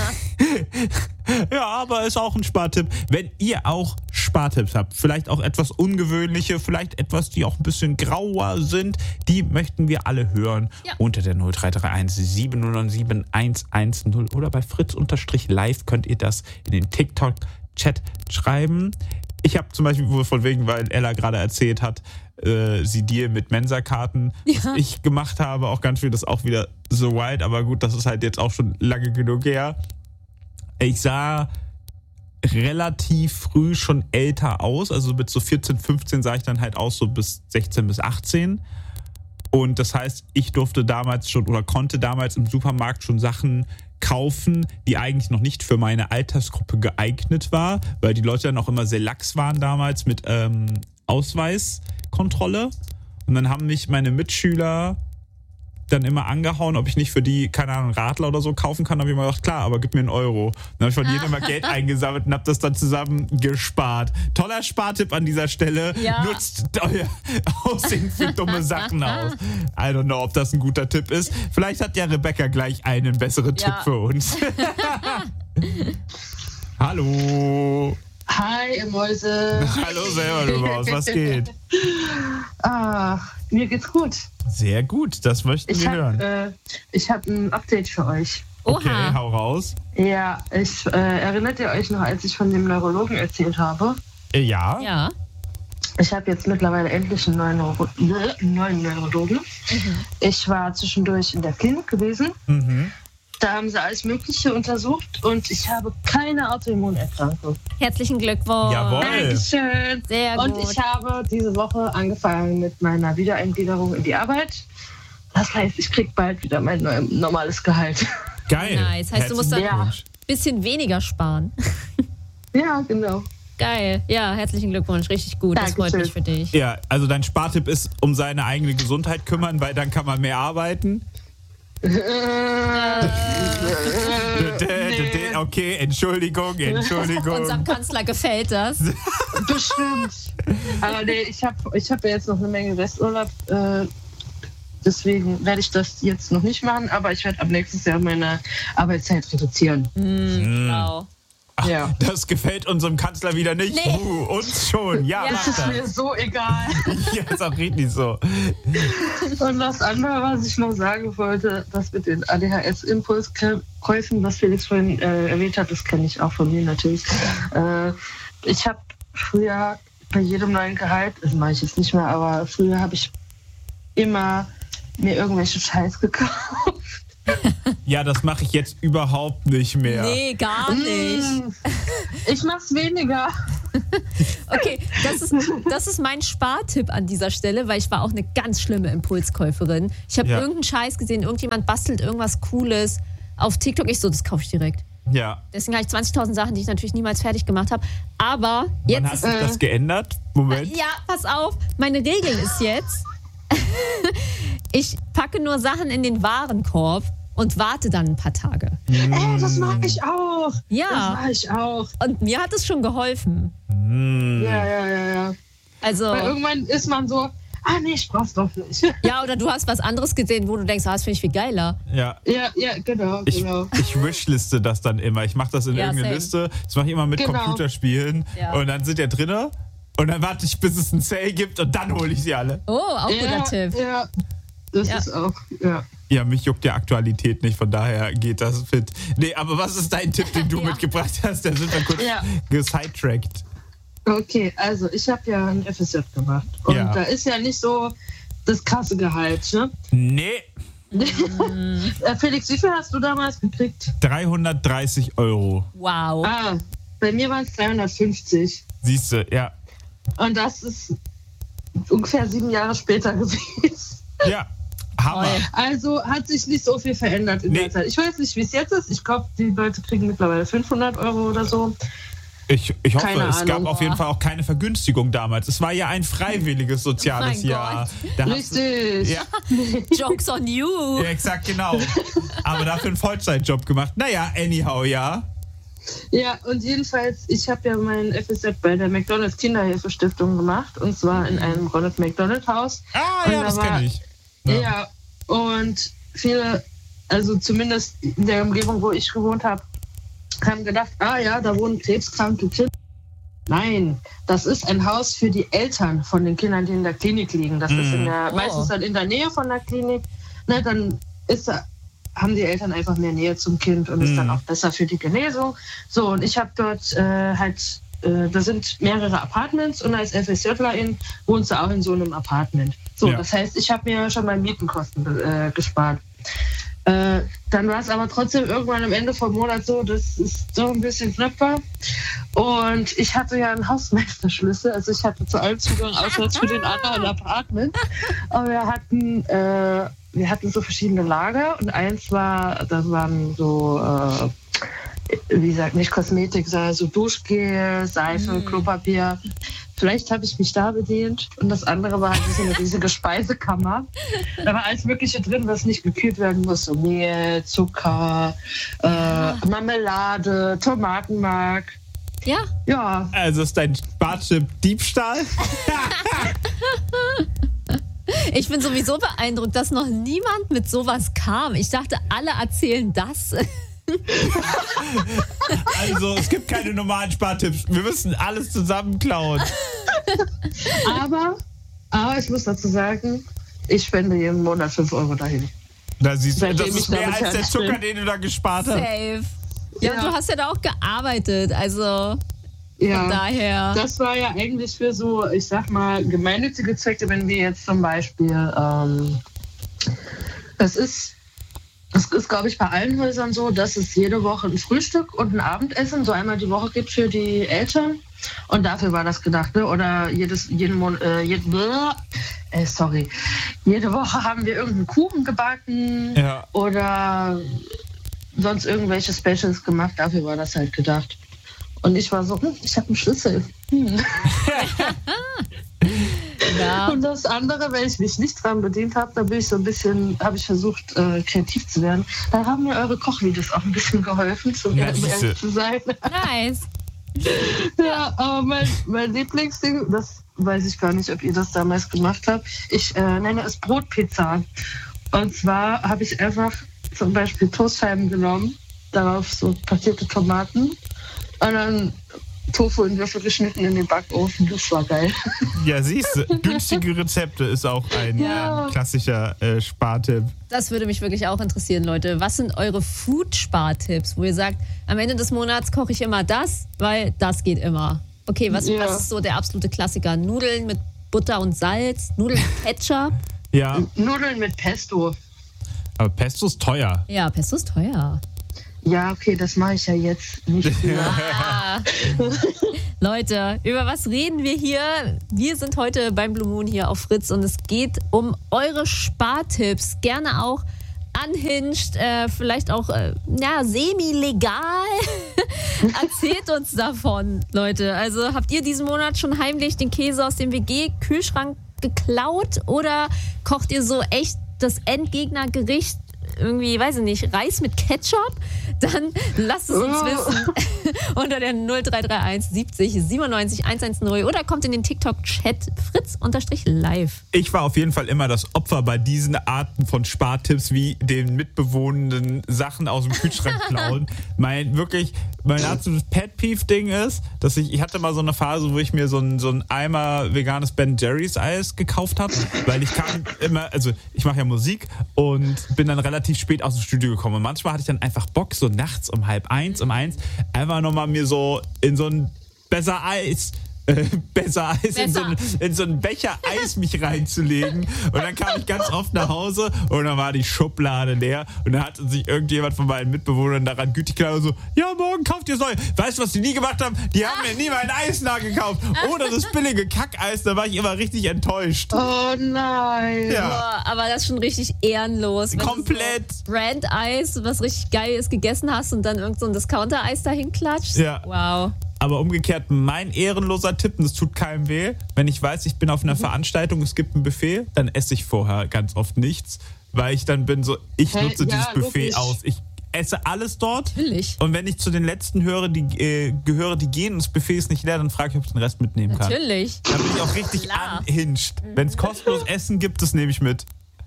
Ja, aber ist auch ein Spartipp. Wenn ihr auch Spartipps habt, vielleicht auch etwas ungewöhnliche, vielleicht etwas, die auch ein bisschen grauer sind, die möchten wir alle hören. Ja. Unter der 0331 7097 110 oder bei fritz_live könnt ihr das in den TikTok-Chat schreiben. Ich habe zum Beispiel, von wegen, weil Ella gerade erzählt hat, sie dir mit Mensa-Karten, was ich gemacht habe, auch ganz viel, das ist auch wieder so wild, aber gut, das ist halt jetzt auch schon lange genug her. Ich sah relativ früh schon älter aus, also mit so 14, 15 sah ich dann halt aus, so bis 16 bis 18. Und das heißt, ich durfte damals schon oder konnte damals im Supermarkt schon Sachen kaufen, die eigentlich noch nicht für meine Altersgruppe geeignet war, weil die Leute dann auch immer sehr lax waren damals mit Ausweiskontrolle. Und dann haben mich meine Mitschüler dann immer angehauen, ob ich nicht für die, keine Ahnung, Radler oder so kaufen kann. Da habe ich immer gedacht, klar, aber gib mir einen Euro. Dann habe ich von jedem immer Geld eingesammelt und habe das dann zusammen gespart. Toller Spartipp an dieser Stelle. Ja. Nutzt euer Aussehen für dumme Sachen aus. I don't know, ob das ein guter Tipp ist. Vielleicht hat ja Rebecca gleich einen besseren Tipp für uns. Hallo. Hi, ihr Mäuse. Hallo selber, du Maus. Was geht? Mir geht's gut. Sehr gut, das möchten wir hören. Ich habe ein Update für euch. Okay, hau raus. Ja, erinnert ihr euch noch, als ich von dem Neurologen erzählt habe? Ja. Ich habe jetzt mittlerweile endlich einen neuen Neurologen. Mhm. Ich war zwischendurch in der Klinik gewesen. Mhm. Da haben sie alles Mögliche untersucht und ich habe keine Autoimmunerkrankung. Herzlichen Glückwunsch. Jawohl. Dankeschön. Sehr gut. Und ich habe diese Woche angefangen mit meiner Wiedereingliederung in die Arbeit. Das heißt, ich kriege bald wieder mein normales Gehalt. Geil. Nice. Heißt, du musst dann ein bisschen weniger sparen. Ja, genau. Geil. Ja, herzlichen Glückwunsch. Richtig gut. Dankeschön. Das freut mich für dich. Ja, also dein Spartipp ist, um seine eigene Gesundheit kümmern, weil dann kann man mehr arbeiten. Okay, Entschuldigung. Unserem Kanzler gefällt das. Bestimmt. Aber nee, ich hab ja jetzt noch eine Menge Resturlaub. Deswegen werde ich das jetzt noch nicht machen, aber ich werde ab nächstes Jahr meine Arbeitszeit reduzieren. Genau. Ach, ja. Das gefällt unserem Kanzler wieder nicht. Nee. Uns schon. Ja, das ist mir so egal. Ja, ist auch richtig so. Und das andere, was ich noch sagen wollte, das mit den ADHS-Impulskäufen, was Felix vorhin erwähnt hat, das kenne ich auch von mir natürlich. Ich habe früher bei jedem neuen Gehalt, das mache ich jetzt nicht mehr, aber früher habe ich immer mir irgendwelche Scheiß gekauft. Ja, das mache ich jetzt überhaupt nicht mehr. Nee, gar nicht. Ich mach's weniger. Okay, das ist mein Spartipp an dieser Stelle, weil ich war auch eine ganz schlimme Impulskäuferin. Ich habe irgendeinen Scheiß gesehen, irgendjemand bastelt irgendwas Cooles auf TikTok. Ich so, das kaufe ich direkt. Ja. Deswegen habe ich 20.000 Sachen, die ich natürlich niemals fertig gemacht habe. Aber jetzt Wann hat sich das geändert? Moment. Ja, pass auf. Meine Regel ist jetzt, ich packe nur Sachen in den Warenkorb und warte dann ein paar Tage. Das mag ich auch. Ja. Das mag ich auch. Und mir hat es schon geholfen. Ja. Also, weil irgendwann ist man so, nee, ich brauch's doch nicht. Ja, oder du hast was anderes gesehen, wo du denkst, das finde ich viel geiler. Ja, genau. Ich wishliste das dann immer. Ich mache das in irgendeine Liste. Das mache ich immer mit Computerspielen. Ja. Und dann sind ja drinne. Und dann warte ich, bis es einen Sale gibt und dann hole ich sie alle. Oh, auch guter Tipp. Ja, das ist auch, Ja, mich juckt die Aktualität nicht, von daher geht das fit. Nee, aber was ist dein Tipp, den du mitgebracht hast? Da sind wir kurz gesidetrackt. Okay, also ich habe ja ein FSJ gemacht. Und da ist ja nicht so das krasse Gehalt, ne? Nee. Felix, wie viel hast du damals gekriegt? 330 €. Wow. Bei mir waren es 350. Siehst du, ja. Und das ist ungefähr 7 Jahre später gewesen. Ja, Hammer. Also hat sich nicht so viel verändert in der Zeit. Ich weiß nicht, wie es jetzt ist. Ich glaube, die Leute kriegen mittlerweile 500 € oder so. Ich hoffe, es gab auf jeden Fall auch keine Vergünstigung damals. Es war ja ein freiwilliges soziales Jahr. Richtig. Jokes on you. Ja, exakt, genau. Aber dafür einen Vollzeitjob gemacht. Naja, anyhow, ja. Ja, und jedenfalls, ich habe ja meinen FSJ bei der McDonald's Kinderhilfestiftung gemacht. Und zwar in einem Ronald McDonald Haus. Das kenne ich. Ja, und viele, also zumindest in der Umgebung, wo ich gewohnt habe, haben gedacht, da wohnen krebskranke Kinder. Nein, das ist ein Haus für die Eltern von den Kindern, die in der Klinik liegen. Das ist meistens dann in der Nähe von der Klinik. Ne, dann haben die Eltern einfach mehr Nähe zum Kind und ist dann auch besser für die Genesung. So, und ich habe dort da sind mehrere Apartments und als FSJlerin wohnst du auch in so einem Apartment. So, das heißt, ich habe mir schon mal Mietenkosten gespart. Dann war es aber trotzdem irgendwann am Ende vom Monat so, das ist so ein bisschen knapp war. Und ich hatte ja einen Hausmeisterschlüssel, also ich hatte zu allem Zugang, außer jetzt für den anderen Apartment. Aber wir hatten so verschiedene Lager und eins da waren so, wie gesagt, nicht Kosmetik, sondern so Duschgel, Seife, Klopapier. Vielleicht habe ich mich da bedient. Und das andere war halt so eine riesige Speisekammer. Da war alles Mögliche drin, was nicht gekühlt werden muss. So Mehl, Zucker, Marmelade, Tomatenmark. Ja. Also ist dein Spartipp Diebstahl? Ich bin sowieso beeindruckt, dass noch niemand mit sowas kam. Ich dachte, alle erzählen das. Also, es gibt keine normalen Spartipps. Wir müssen alles zusammen klauen. Aber ich muss dazu sagen, ich spende jeden Monat 5 € dahin. Da siehst du, das ist mehr als der Zucker, den du da gespart hast. Safe. Ja, du hast ja da auch gearbeitet, also von daher. Das war ja eigentlich für so, ich sag mal, gemeinnützige Zwecke, wenn wir jetzt zum Beispiel, das ist, glaube ich, bei allen Häusern so, dass es jede Woche ein Frühstück und ein Abendessen so einmal die Woche gibt für die Eltern. Und dafür war das gedacht, ne? Oder jede Woche haben wir irgendeinen Kuchen gebacken oder sonst irgendwelche Specials gemacht. Dafür war das halt gedacht. Und ich war so, ich habe einen Schlüssel. Ja. Und das andere, wenn ich mich nicht dran bedient habe, da bin ich so ein bisschen, habe ich versucht, kreativ zu werden. Da haben mir eure Kochvideos auch ein bisschen geholfen, um ehrlich zu sein. Nice. Ja, aber mein Lieblingsding, das weiß ich gar nicht, ob ihr das damals gemacht habt. Ich nenne es Brotpizza. Und zwar habe ich einfach zum Beispiel Toastscheiben genommen, darauf so passierte Tomaten und dann Tofu in Würfel geschnitten in den Backofen. Das war geil. Ja, siehst du, günstige Rezepte ist auch ein klassischer Spartipp. Das würde mich wirklich auch interessieren, Leute. Was sind eure Food-Spartipps, wo ihr sagt, am Ende des Monats koche ich immer das, weil das geht immer? Okay, was ist so der absolute Klassiker? Nudeln mit Butter und Salz, Nudeln mit Ketchup? Ja. Nudeln mit Pesto. Aber Pesto ist teuer. Ja, Pesto ist teuer. Ja, okay, das mache ich ja jetzt nicht mehr. Leute, über was reden wir hier? Wir sind heute beim Blue Moon hier auf Fritz und es geht um eure Spartipps. Gerne auch unhinged, vielleicht auch semi-legal. Erzählt uns davon, Leute. Also habt ihr diesen Monat schon heimlich den Käse aus dem WG-Kühlschrank geklaut oder kocht ihr so echt das Endgegnergericht? Irgendwie, weiß ich nicht, Reis mit Ketchup? Dann lasst es uns wissen unter der 0331 70 97 110 oder kommt in den TikTok-Chat Fritz_live. Ich war auf jeden Fall immer das Opfer bei diesen Arten von Spartipps wie den mitbewohnenden Sachen aus dem Kühlschrank klauen. Mein absolutes Pet-Peeve-Ding ist, dass ich hatte mal so eine Phase, wo ich mir so ein Eimer veganes Ben Jerry's Eis gekauft habe, weil ich ich mache ja Musik und bin dann relativ spät aus dem Studio gekommen. Und manchmal hatte ich dann einfach Bock, so nachts um 12:30, einfach nochmal mir so in so ein besser Eis in so einen Becher Eis mich reinzulegen. Und dann kam ich ganz oft nach Hause und dann war die Schublade leer. Und dann hatte sich irgendjemand von meinen Mitbewohnern daran gütig gedacht und so, ja, morgen kauft ihr es neu. Weißt du, was die nie gemacht haben? Die haben mir nie mein Eis nachgekauft. Oder das billige Kackeis, da war ich immer richtig enttäuscht. Oh nein. Ja. Boah, aber das ist schon richtig ehrenlos. Wenn Komplett. du so Brand-Eis, was richtig geil ist, gegessen hast und dann irgend so ein Discounter-Eis dahin klatscht. Ja. Wow. Aber umgekehrt, mein ehrenloser Tipp, und es tut keinem weh, wenn ich weiß, ich bin auf einer Veranstaltung, es gibt ein Buffet, dann esse ich vorher ganz oft nichts, weil ich dann bin so, ich nutze dieses Buffet aus. Ich esse alles dort. Natürlich. Und wenn ich zu den Letzten gehöre, die gehen und das Buffet ist nicht leer, dann frage ich, ob ich den Rest mitnehmen kann. Natürlich. Dann bin ich auch richtig unhinged. Wenn es kostenlos Essen gibt, das nehme ich mit.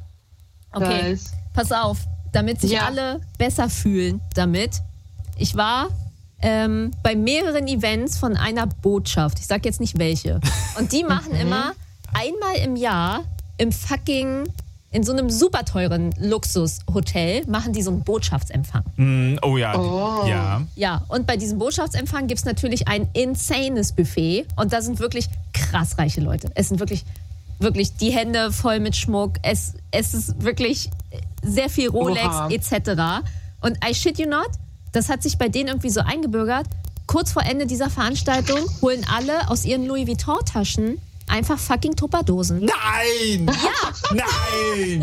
Okay, pass auf, damit sich alle besser fühlen damit. Ich war bei mehreren Events von einer Botschaft. Ich sag jetzt nicht welche. Und die machen immer einmal im Jahr in so einem super teuren Luxushotel machen die so einen Botschaftsempfang. Oh ja. Oh. Ja, und bei diesem Botschaftsempfang gibt es natürlich ein insanes Buffet. Und da sind wirklich krass reiche Leute. Es sind wirklich die Hände voll mit Schmuck. Es ist wirklich sehr viel Rolex etc. Und I shit you not, das hat sich bei denen irgendwie so eingebürgert. Kurz vor Ende dieser Veranstaltung holen alle aus ihren Louis Vuitton-Taschen einfach fucking Tupperdosen. Nein! Ja! Nein!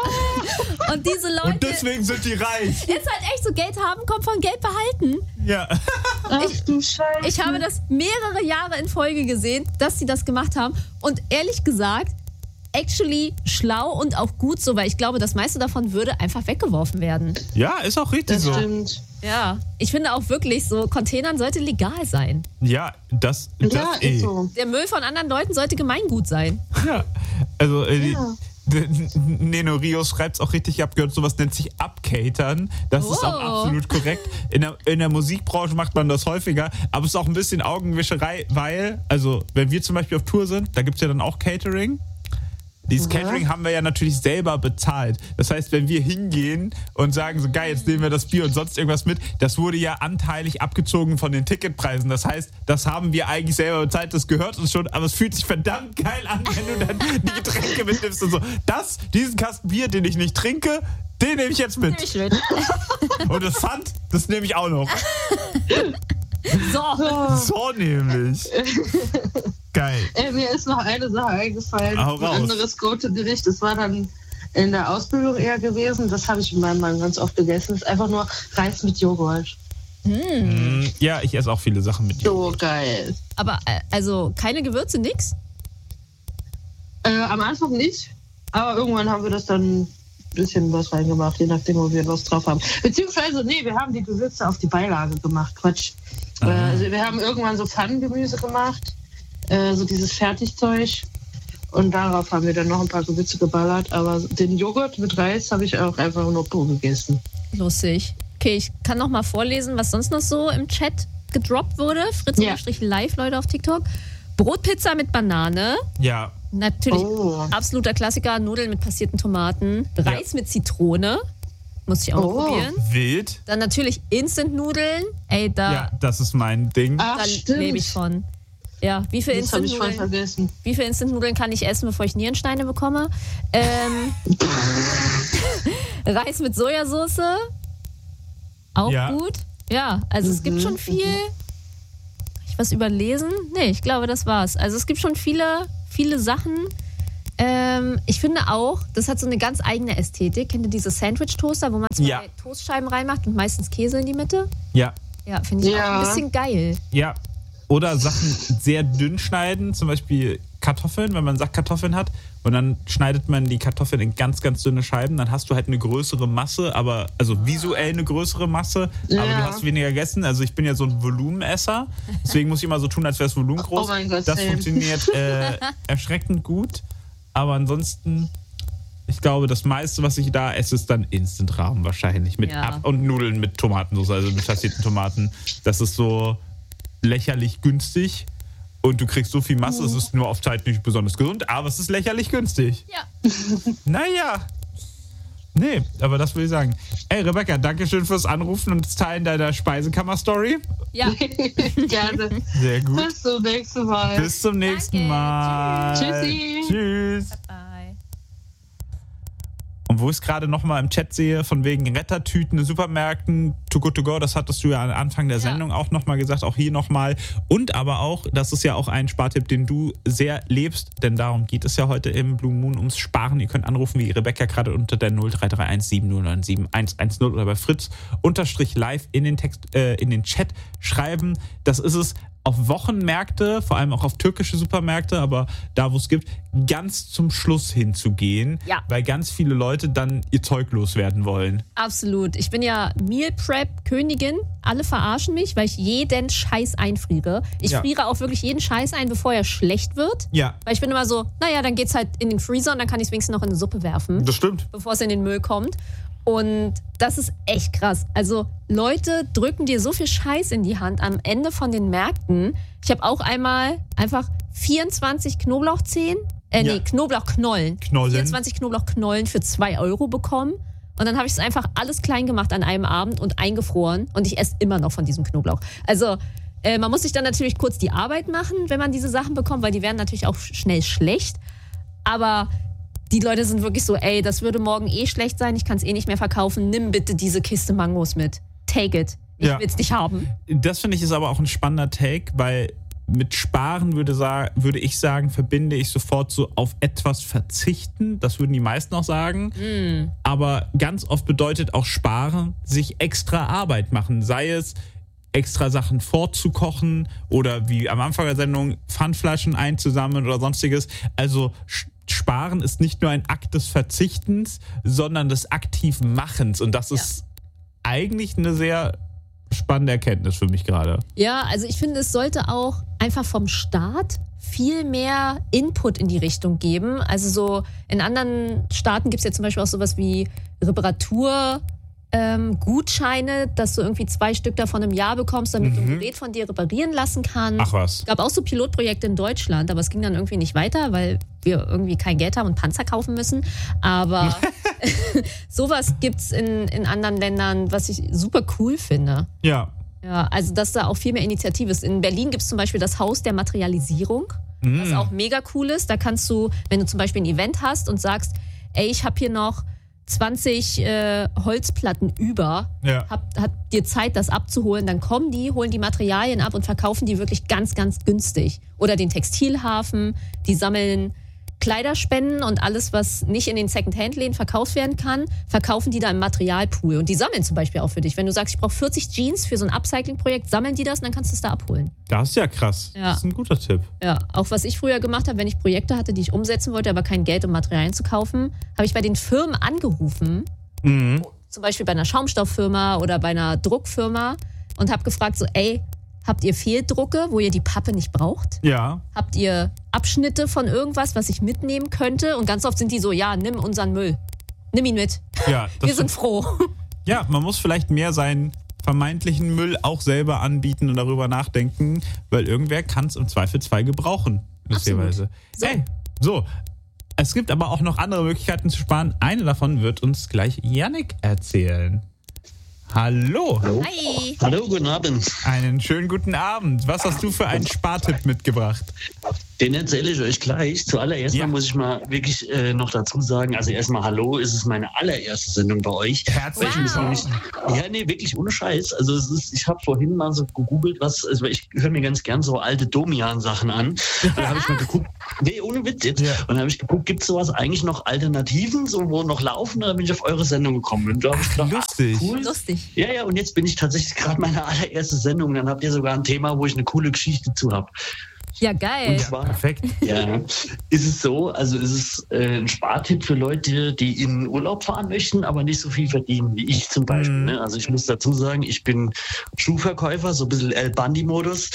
Und diese Leute... Und deswegen sind die reich. Ist halt echt so, Geld haben kommt von Geld behalten. Ja. Ach du Scheiße. Ich habe das mehrere Jahre in Folge gesehen, dass sie das gemacht haben. Und ehrlich gesagt, actually schlau und auch gut so, weil ich glaube, das meiste davon würde einfach weggeworfen werden. Ja, ist auch richtig so. Das stimmt. Ja, ich finde auch wirklich, so Containern sollte legal sein. Ja, das ist so. Der Müll von anderen Leuten sollte Gemeingut sein. Ja, also Neno Rios schreibt es auch richtig, ich habe gehört, sowas nennt sich Upcatern. Das ist auch absolut korrekt. In der Musikbranche macht man das häufiger, aber es ist auch ein bisschen Augenwischerei, weil, also wenn wir zum Beispiel auf Tour sind, da gibt es ja dann auch Catering. Dieses Catering haben wir ja natürlich selber bezahlt. Das heißt, wenn wir hingehen und sagen so, geil, jetzt nehmen wir das Bier und sonst irgendwas mit, das wurde ja anteilig abgezogen von den Ticketpreisen. Das heißt, das haben wir eigentlich selber bezahlt, das gehört uns schon, aber es fühlt sich verdammt geil an, wenn du dann die Getränke mitnimmst und so. Diesen Kasten Bier, den ich nicht trinke, den nehme ich jetzt mit. Und das Pfand, das nehme ich auch noch. So nämlich. Geil. Mir ist noch eine Sache eingefallen. Hau raus. Ein anderes Gericht. Das war dann in der Ausbildung eher gewesen. Das habe ich mit meinem Mann ganz oft gegessen. Das ist einfach nur Reis mit Joghurt. Ja, ich esse auch viele Sachen mit Joghurt. So geil. Aber also keine Gewürze, nix? Am Anfang nicht. Aber irgendwann haben wir das dann ein bisschen was reingemacht, je nachdem, wo wir was drauf haben. Beziehungsweise, nee, wir haben die Gewürze auf die Beilage gemacht. Quatsch. Also wir haben irgendwann so Pfannengemüse gemacht. So dieses Fertigzeug. Und darauf haben wir dann noch ein paar Gewürze geballert. Aber den Joghurt mit Reis habe ich auch einfach nur pur gegessen. Lustig. Okay, ich kann noch mal vorlesen, was sonst noch so im Chat gedroppt wurde. Fritz_live, Leute, auf TikTok. Brotpizza mit Banane. Ja. Natürlich absoluter Klassiker. Nudeln mit passierten Tomaten. Reis mit Zitrone. Muss ich auch noch probieren. Wild. Dann natürlich Instant-Nudeln. Ey, Ja, das ist mein Ding. Ach, da lebe ich von. Ja, wie viel Instant-Nudeln kann ich essen, bevor ich Nierensteine bekomme? Reis mit Sojasauce. Auch gut. Ja, also es gibt schon viel. Kann ich was überlesen? Nee, ich glaube, das war's. Also es gibt schon viele Sachen. Ich finde auch, das hat so eine ganz eigene Ästhetik. Kennt ihr diese Sandwich-Toaster, wo man 2 Toastscheiben reinmacht und meistens Käse in die Mitte? Ja. Ja, finde ich auch ein bisschen geil. Ja. Oder Sachen sehr dünn schneiden, zum Beispiel Kartoffeln, wenn man Sackkartoffeln hat. Und dann schneidet man die Kartoffeln in ganz, ganz dünne Scheiben. Dann hast du halt eine größere Masse, also visuell eine größere Masse. Ja. Aber du hast weniger gegessen. Also ich bin ja so ein Volumenesser. Deswegen muss ich immer so tun, als wäre das Volumen groß. Oh mein Gott, das funktioniert erschreckend gut. Aber ansonsten, ich glaube, das meiste, was ich da esse, ist dann Instant-Rahmen wahrscheinlich. Und Nudeln mit Tomatensauce, also mit passierten Tomaten. Das ist so lächerlich günstig. Und du kriegst so viel Masse, es ist nur auf Zeit nicht besonders gesund, aber es ist lächerlich günstig. Ja. Naja. Nee, aber das würde ich sagen. Ey, Rebecca, danke schön fürs Anrufen und das Teilen deiner Speisekammer-Story. Ja. Gerne. Sehr gut. Bis zum nächsten Mal. Bis zum nächsten Mal. Tschüssi. Tschüss. Bye. Und wo ich es gerade nochmal im Chat sehe, von wegen Rettertüten in Supermärkten, Too Good To Go, das hattest du ja am Anfang der Sendung auch nochmal gesagt, auch hier nochmal. Und aber auch, das ist ja auch ein Spartipp, den du sehr lebst, denn darum geht es ja heute im Blue Moon ums Sparen. Ihr könnt anrufen, wie Rebecca gerade unter der 0331 7097 110 oder bei Fritz_live in den Chat schreiben. Das ist es. Auf Wochenmärkte, vor allem auch auf türkische Supermärkte, aber da, wo es gibt, ganz zum Schluss hinzugehen, weil ganz viele Leute dann ihr Zeug loswerden wollen. Absolut. Ich bin ja Meal Prep Königin. Alle verarschen mich, weil ich jeden Scheiß einfriere. Ich friere auch wirklich jeden Scheiß ein, bevor er schlecht wird. Ja. Weil ich bin immer so, naja, dann geht's halt in den Freezer und dann kann ich es wenigstens noch in eine Suppe werfen. Das stimmt. Bevor es in den Müll kommt. Und das ist echt krass. Also Leute drücken dir so viel Scheiß in die Hand am Ende von den Märkten. Ich habe auch einmal einfach 24 Knoblauchzehen, Knoblauchknollen. 24 Knoblauchknollen für 2 € bekommen. Und dann habe ich es einfach alles klein gemacht an einem Abend und eingefroren. Und ich esse immer noch von diesem Knoblauch. Also man muss sich dann natürlich kurz die Arbeit machen, wenn man diese Sachen bekommt, weil die werden natürlich auch schnell schlecht. Aber die Leute sind wirklich so, ey, das würde morgen schlecht sein, ich kann es nicht mehr verkaufen, nimm bitte diese Kiste Mangos mit. Take it. Ich will's nicht haben. Das finde ich ist aber auch ein spannender Take, weil mit Sparen würde ich sagen, verbinde ich sofort so auf etwas verzichten. Das würden die meisten auch sagen. Aber ganz oft bedeutet auch Sparen, sich extra Arbeit machen. Sei es extra Sachen vorzukochen oder wie am Anfang der Sendung Pfandflaschen einzusammeln oder sonstiges. Also Sparen ist nicht nur ein Akt des Verzichtens, sondern des aktiven Machens. Und das ist eigentlich eine sehr spannende Erkenntnis für mich gerade. Ja, also ich finde, es sollte auch einfach vom Staat viel mehr Input in die Richtung geben. Also so in anderen Staaten gibt es ja zum Beispiel auch sowas wie Gutscheine, dass du irgendwie 2 Stück davon im Jahr bekommst, damit du ein Gerät von dir reparieren lassen kannst. Ach was. Es gab auch so Pilotprojekte in Deutschland, aber es ging dann irgendwie nicht weiter, weil wir irgendwie kein Geld haben und Panzer kaufen müssen. Aber sowas gibt's in anderen Ländern, was ich super cool finde. Ja. Ja, also dass da auch viel mehr Initiative ist. In Berlin gibt es zum Beispiel das Haus der Materialisierung, was auch mega cool ist. Da kannst du, wenn du zum Beispiel ein Event hast und sagst, ey, ich habe hier noch 20 Holzplatten über, hat dir Zeit, das abzuholen, dann kommen die, holen die Materialien ab und verkaufen die wirklich ganz, ganz günstig. Oder den Textilhafen, die sammeln Kleiderspenden und alles, was nicht in den Second-Hand-Läden verkauft werden kann, verkaufen die da im Materialpool. Und die sammeln zum Beispiel auch für dich. Wenn du sagst, ich brauche 40 Jeans für so ein Upcycling-Projekt, sammeln die das und dann kannst du es da abholen. Das ist ja krass. Ja. Das ist ein guter Tipp. Ja, auch was ich früher gemacht habe, wenn ich Projekte hatte, die ich umsetzen wollte, aber kein Geld, um Materialien zu kaufen, habe ich bei den Firmen angerufen. Zum Beispiel bei einer Schaumstofffirma oder bei einer Druckfirma und habe gefragt so, ey, habt ihr Fehldrucke, wo ihr die Pappe nicht braucht? Ja. Habt ihr Abschnitte von irgendwas, was ich mitnehmen könnte? Und ganz oft sind die so, ja, nimm unseren Müll. Nimm ihn mit. Ja, wir sind froh. Ja, man muss vielleicht mehr seinen vermeintlichen Müll auch selber anbieten und darüber nachdenken, weil irgendwer kann es im Zweifelsfall gebrauchen. Lustigerweise. So. Es gibt aber auch noch andere Möglichkeiten zu sparen. Eine davon wird uns gleich Yannick erzählen. Hallo. Hi. Hallo, guten Abend. Einen schönen guten Abend. Was hast du für einen Spartipp mitgebracht? Den erzähle ich euch gleich. Zuallererst mal muss ich mal wirklich noch dazu sagen, also erstmal hallo, es ist meine allererste Sendung bei euch. Herzlich willkommen. Ja, nee, wirklich ohne Scheiß. Also ich habe vorhin mal so gegoogelt, also ich höre mir ganz gern so alte Domian-Sachen an. Und da habe ich mal geguckt, nee, ohne Witz jetzt. Ja. Und da habe ich geguckt, gibt es sowas eigentlich noch Alternativen, so wo noch laufen? Da bin ich auf eure Sendung gekommen. Und da habe ich gedacht, lustig. Cool. Lustig. Ja, und jetzt bin ich tatsächlich gerade meine allererste Sendung. Dann habt ihr sogar ein Thema, wo ich eine coole Geschichte zu habe. Ja, geil. Und zwar, perfekt. Ja, ist es so, also ist es ein Spartipp für Leute, die in Urlaub fahren möchten, aber nicht so viel verdienen wie ich zum Beispiel. Ne? Also ich muss dazu sagen, ich bin Schuhverkäufer, so ein bisschen El Bandi-Modus.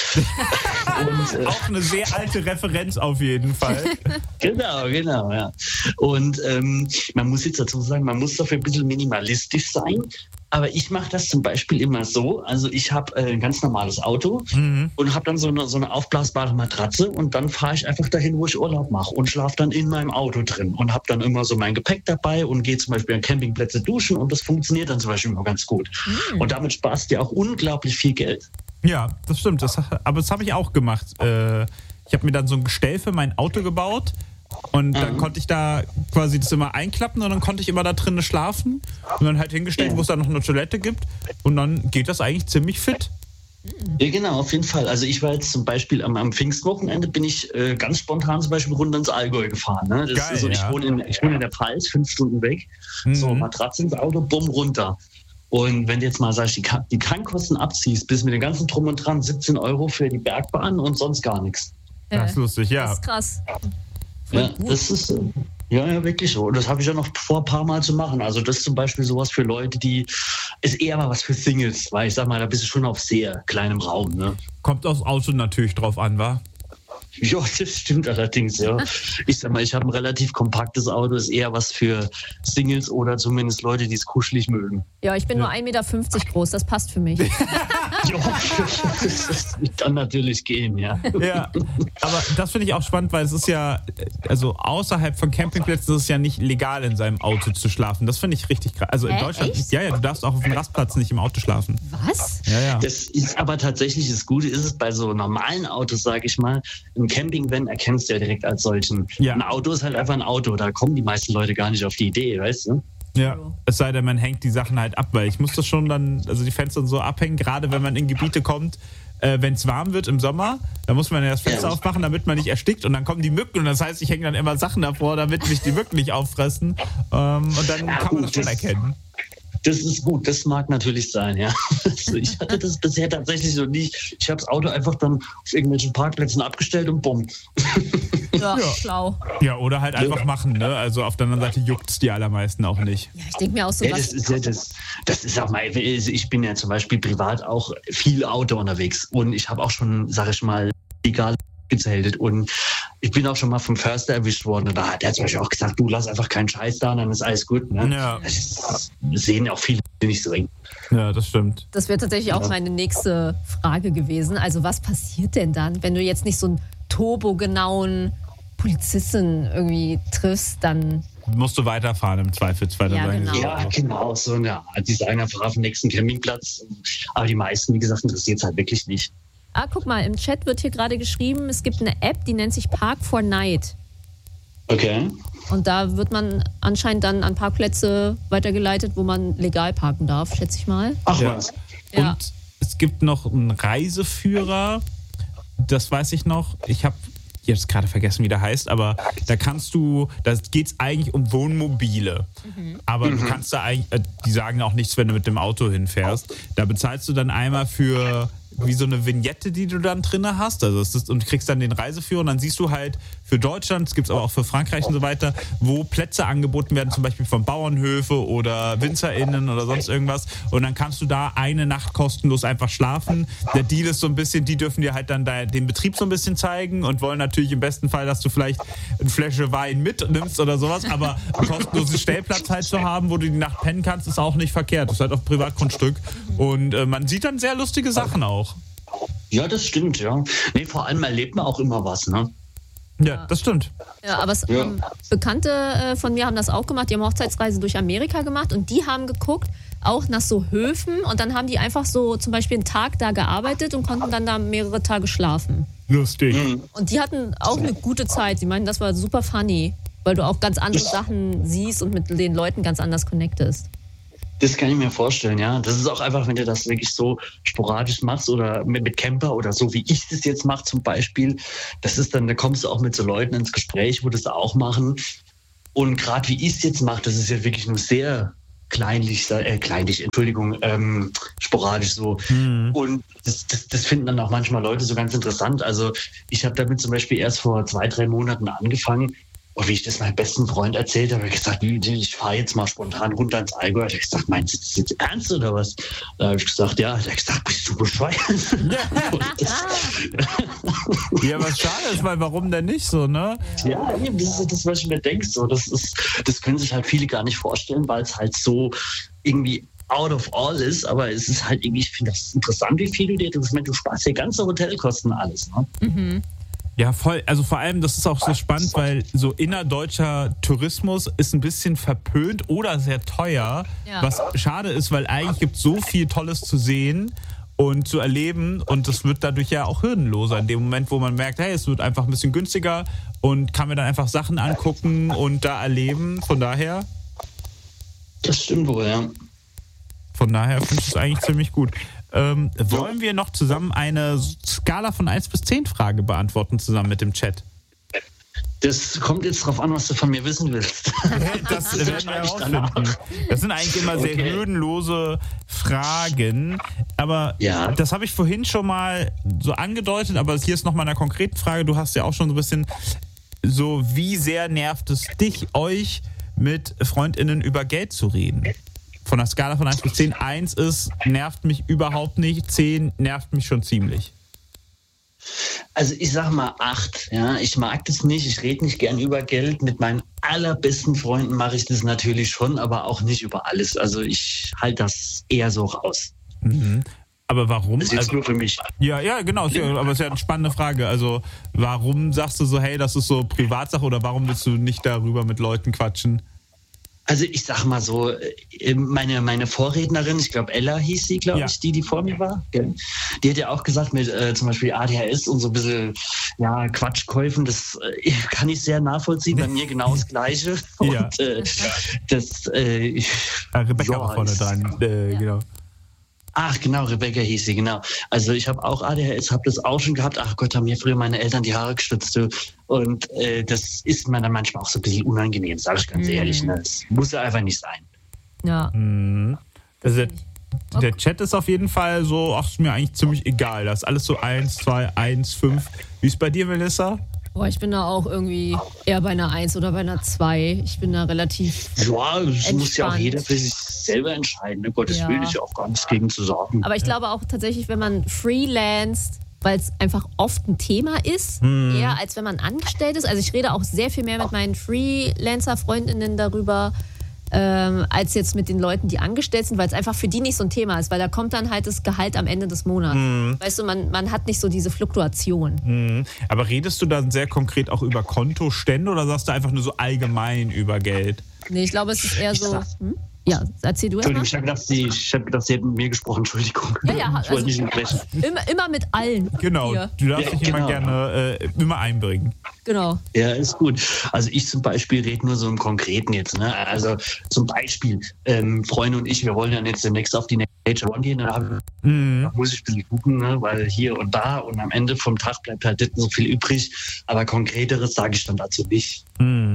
Und, auch eine sehr alte Referenz auf jeden Fall. Genau, ja. Und man muss jetzt dazu sagen, man muss dafür ein bisschen minimalistisch sein. Aber ich mache das zum Beispiel immer so, also ich habe ein ganz normales Auto und habe dann so eine aufblasbare Matratze und dann fahre ich einfach dahin, wo ich Urlaub mache und schlafe dann in meinem Auto drin und habe dann immer so mein Gepäck dabei und gehe zum Beispiel an Campingplätze duschen und das funktioniert dann zum Beispiel immer ganz gut. Und damit sparst du ja auch unglaublich viel Geld. Ja, das stimmt, aber das habe ich auch gemacht. Ich habe mir dann so ein Gestell für mein Auto gebaut. Und dann konnte ich da quasi das immer einklappen und dann konnte ich immer da drinnen schlafen und dann halt hingestellt, wo es dann noch eine Toilette gibt und dann geht das eigentlich ziemlich fit. Ja, genau, auf jeden Fall. Also ich war jetzt zum Beispiel am Pfingstwochenende bin ich ganz spontan zum Beispiel runter ins Allgäu gefahren. Ne? Das geil, ist so, ich wohne in der Pfalz, 5 Stunden weg. So, Matratze ins Auto, bumm, runter. Und wenn du jetzt mal sagst, die Krankkosten abziehst, bis mit dem ganzen Drum und Dran 17 € für die Bergbahn und sonst gar nichts. Das ist lustig, ja. Das ist krass. Ja, das ist ja wirklich so. Und das habe ich ja noch vor, ein paar Mal zu machen. Also das ist zum Beispiel sowas für Leute, die ist eher mal was für Singles, weil ich sag mal, da bist du schon auf sehr kleinem Raum. Ne? Kommt aufs Auto natürlich drauf an, wa? Ja, das stimmt allerdings, ja. Ich sag mal, ich habe ein relativ kompaktes Auto, ist eher was für Singles oder zumindest Leute, die es kuschelig mögen. Ja, ich bin nur 1,50 Meter groß, das passt für mich. Ja, das kann natürlich gehen, ja. Ja, aber das finde ich auch spannend, weil es ist ja, also außerhalb von Campingplätzen ist es ja nicht legal, in seinem Auto zu schlafen. Das finde ich richtig krass. Also in Deutschland, echt? ja, du darfst auch auf dem Rastplatz nicht im Auto schlafen. Was? Ja. Das ist aber tatsächlich, das Gute ist es bei so normalen Autos, sage ich mal, ein Campingvan erkennst du ja direkt als solchen. Ja. Ein Auto ist halt einfach ein Auto, da kommen die meisten Leute gar nicht auf die Idee, weißt du? Ja, es sei denn, man hängt die Sachen halt ab, weil ich muss das schon dann, also die Fenster so abhängen, gerade wenn man in Gebiete kommt, wenn es warm wird im Sommer, dann muss man ja das Fenster aufmachen, damit man nicht erstickt und dann kommen die Mücken und das heißt, ich hänge dann immer Sachen davor, damit mich die Mücken nicht auffressen und dann kann man das schon erkennen. Das ist gut, das mag natürlich sein, ja. Also ich hatte das bisher tatsächlich so nicht. Ich habe das Auto einfach dann auf irgendwelchen Parkplätzen abgestellt und bumm. Ja, schlau. Ja, oder halt einfach machen, ne? Also auf der anderen Seite juckt es die allermeisten auch nicht. Ja, ich denke mir auch so, ja, das ist auch mal, ich bin ja zum Beispiel privat auch viel Auto unterwegs und ich habe auch schon, sag ich mal, egal gezeltet und ich bin auch schon mal vom Förster erwischt worden und da hat er zum Beispiel auch gesagt, du lass einfach keinen Scheiß da, dann ist alles gut. Ne? Ja. Das sehen auch viele nicht so eng. Ja, das stimmt. Das wäre tatsächlich auch meine nächste Frage gewesen. Also was passiert denn dann, wenn du jetzt nicht so einen turbogenauen Polizisten irgendwie triffst, dann musst du weiterfahren im Zweifelsfall. Ja, genau. Ja, genau. So eine Designerfahrer auf dem nächsten Campingplatz. Aber die meisten, wie gesagt, interessiert es halt wirklich nicht. Ah, guck mal, im Chat wird hier gerade geschrieben, es gibt eine App, die nennt sich Park4Night. Okay. Und da wird man anscheinend dann an Parkplätze weitergeleitet, wo man legal parken darf, schätze ich mal. Ach was. Ja. Und es gibt noch einen Reiseführer, das weiß ich noch. Ich habe jetzt gerade vergessen, wie der heißt, aber da geht es eigentlich um Wohnmobile. Aber du kannst da eigentlich, die sagen auch nichts, wenn du mit dem Auto hinfährst. Da bezahlst du dann einmal für wie so eine Vignette, die du dann drin hast. Also und kriegst dann den Reiseführer und dann siehst du halt für Deutschland, es gibt es aber auch für Frankreich und so weiter, wo Plätze angeboten werden, zum Beispiel von Bauernhöfe oder WinzerInnen oder sonst irgendwas. Und dann kannst du da eine Nacht kostenlos einfach schlafen. Der Deal ist so ein bisschen, die dürfen dir halt dann den Betrieb so ein bisschen zeigen und wollen natürlich im besten Fall, dass du vielleicht eine Flasche Wein mitnimmst oder sowas, aber einen kostenlosen Stellplatz halt zu haben, wo du die Nacht pennen kannst, ist auch nicht verkehrt. Das ist halt auf Privatgrundstück. Und man sieht dann sehr lustige Sachen auch. Ja, das stimmt, ja. Nee, vor allem erlebt man auch immer was, ne? Ja, das stimmt. Ja, aber Bekannte von mir haben das auch gemacht. Die haben Hochzeitsreise durch Amerika gemacht und die haben geguckt, auch nach so Höfen und dann haben die einfach so zum Beispiel einen Tag da gearbeitet und konnten dann da mehrere Tage schlafen. Lustig. Und die hatten auch eine gute Zeit. Sie meinten, das war super funny, weil du auch ganz andere Sachen siehst und mit den Leuten ganz anders connectest. Das kann ich mir vorstellen, ja. Das ist auch einfach, wenn du das wirklich so sporadisch machst oder mit Camper oder so, wie ich das jetzt mache zum Beispiel. Das ist dann, da kommst du auch mit so Leuten ins Gespräch, wo das auch machen. Und gerade wie ich es jetzt mache, das ist ja wirklich nur sehr sporadisch so. Und das finden dann auch manchmal Leute so ganz interessant. Also ich habe damit zum Beispiel erst vor 2-3 Monaten angefangen. Und wie ich das meinem besten Freund erzählt habe, habe ich gesagt, ich fahre jetzt mal spontan runter ins Allgäu. Da habe ich gesagt, meinst du das jetzt ernst oder was? Da habe ich gesagt, ja. Da habe ich gesagt, bist du bescheuert? Ja, was schade ist, weil warum denn nicht so, ne? Ja, das ist das, was ich mir denke. So, das können sich halt viele gar nicht vorstellen, weil es halt so irgendwie out of all ist. Aber es ist halt irgendwie, ich finde das interessant, wie viel du dir, du sparst dir ganze Hotelkosten alles, ne? Mhm. Ja, voll. Also vor allem, das ist auch so spannend, weil so innerdeutscher Tourismus ist ein bisschen verpönt oder sehr teuer, was schade ist, weil eigentlich gibt es so viel Tolles zu sehen und zu erleben und das wird dadurch ja auch hürdenloser in dem Moment, wo man merkt, hey, es wird einfach ein bisschen günstiger und kann mir dann einfach Sachen angucken und da erleben. Von daher... Das stimmt wohl, ja. Von daher finde ich es eigentlich ziemlich gut. Wollen wir noch zusammen eine Skala von 1 bis 10 Frage beantworten, zusammen mit dem Chat? Das kommt jetzt drauf an, was du von mir wissen willst. Das werden wir herausfinden. Das sind eigentlich immer sehr hürdenlose Fragen. Aber das habe ich vorhin schon mal so angedeutet, aber hier ist nochmal eine konkrete Frage. Du hast ja auch schon so ein bisschen so, wie sehr nervt es euch, mit FreundInnen über Geld zu reden? Von der Skala von 1 bis 10. 1 ist, nervt mich überhaupt nicht. 10 nervt mich schon ziemlich. Also ich sag mal 8. Ja? Ich mag das nicht. Ich rede nicht gern über Geld. Mit meinen allerbesten Freunden mache ich das natürlich schon, aber auch nicht über alles. Also ich halte das eher so raus. Mhm. Aber warum? Das ist jetzt nur für mich. Ja, genau. Aber es ist ja eine spannende Frage. Also warum sagst du so, hey, das ist so Privatsache oder warum willst du nicht darüber mit Leuten quatschen? Also ich sag mal so, meine Vorrednerin, ich glaube Ella hieß sie, glaube ich, die vor mir war, gell? Die hat ja auch gesagt, mit zum Beispiel ADHS und so ein bisschen Quatschkäufen, das kann ich sehr nachvollziehen, bei mir genau das Gleiche. Ja. Und Rebecca war vorne dran, genau. Ach genau, Rebecca hieß sie, genau. Also ich habe auch ADHS, habe das auch schon gehabt. Ach Gott, haben mir früher meine Eltern die Haare gestützt. Und das ist mir dann manchmal auch so ein bisschen unangenehm, sage ich ganz ehrlich. Ne? Das muss ja einfach nicht sein. Ja. Also der Chat ist auf jeden Fall so, ach, ist mir eigentlich ziemlich egal. Das ist alles so 1, 2, 1, 5. Wie ist bei dir, Melissa? Boah, ich bin da auch irgendwie eher bei einer 1 oder bei einer 2. Ich bin da relativ das muss ja auch jeder für sich selber entscheiden. Ne? Gottes Willen, ist ja auch gar nichts gegen zu sagen. Aber ich glaube auch tatsächlich, wenn man freelanced, weil es einfach oft ein Thema ist, eher als wenn man angestellt ist. Also ich rede auch sehr viel mehr mit meinen Freelancer-Freundinnen darüber, als jetzt mit den Leuten, die angestellt sind, weil es einfach für die nicht so ein Thema ist, weil da kommt dann halt das Gehalt am Ende des Monats. Weißt du, man hat nicht so diese Fluktuation. Aber redest du dann sehr konkret auch über Kontostände oder sagst du einfach nur so allgemein über Geld? Nee, ich glaube, es ist eher so... Ja, erzähl du erstmal. Entschuldigung, ich hab gedacht, sie hätten mit mir gesprochen, Entschuldigung. Ja, ich wollte nicht unterbrechen. Immer mit allen. Genau, hier. du darfst dich immer gerne immer einbringen. Genau. Ja, ist gut. Also ich zum Beispiel rede nur so im Konkreten jetzt. Ne? Also zum Beispiel, Freunde und ich, wir wollen ja jetzt demnächst auf die Nature One gehen. Da muss ich ein bisschen gucken, ne? Weil hier und da und am Ende vom Tag bleibt halt nicht so viel übrig. Aber Konkreteres sage ich dann dazu nicht.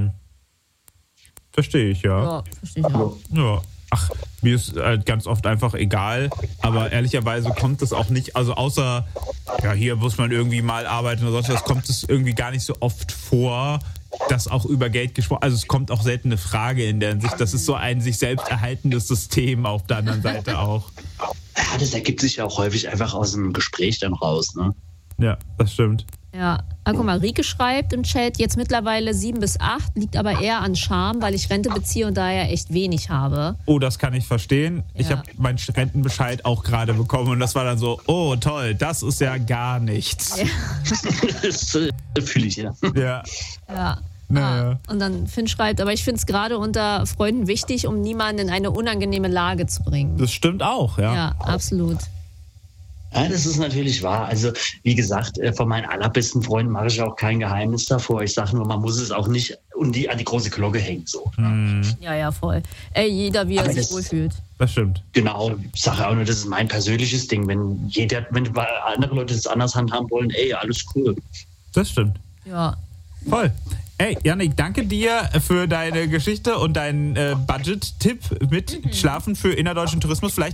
Verstehe ich, ja. Ja, verstehe ich auch. Ja. Ach, mir ist halt ganz oft einfach egal, aber ehrlicherweise kommt das auch nicht, also außer, ja, hier muss man irgendwie mal arbeiten oder sonst was, kommt es irgendwie gar nicht so oft vor, dass auch über Geld gesprochen, also es kommt auch selten eine Frage in der Hinsicht, das ist so ein sich selbst erhaltendes System auf der anderen Seite auch. Ja, das ergibt sich ja auch häufig einfach aus dem Gespräch dann raus, ne? Ja, das stimmt. Ja, guck mal, Rike schreibt im Chat, jetzt mittlerweile 7 bis 8, liegt aber eher an Scham, weil ich Rente beziehe und daher echt wenig habe. Oh, das kann ich verstehen. Ja. Ich habe meinen Rentenbescheid auch gerade bekommen und das war dann so, oh toll, das ist ja gar nichts. Ja. Das fühle ich, ja. Ja. Ja. Naja. Und dann Finn schreibt, aber ich finde es gerade unter Freunden wichtig, um niemanden in eine unangenehme Lage zu bringen. Das stimmt auch, ja. Ja, absolut. Ja, das ist natürlich wahr. Also, wie gesagt, von meinen allerbesten Freunden mache ich auch kein Geheimnis davor. Ich sage nur, man muss es auch nicht an die große Glocke hängen. So. Ja, voll. Ey, jeder, wie er sich wohlfühlt. Das stimmt. Genau, ich sage auch nur, das ist mein persönliches Ding. Wenn andere Leute das anders handhaben wollen, alles cool. Das stimmt. Ja. Voll. Ey, Yannick, danke dir für deine Geschichte und deinen Budget-Tipp mit Schlafen für innerdeutschen Tourismus. Vielleicht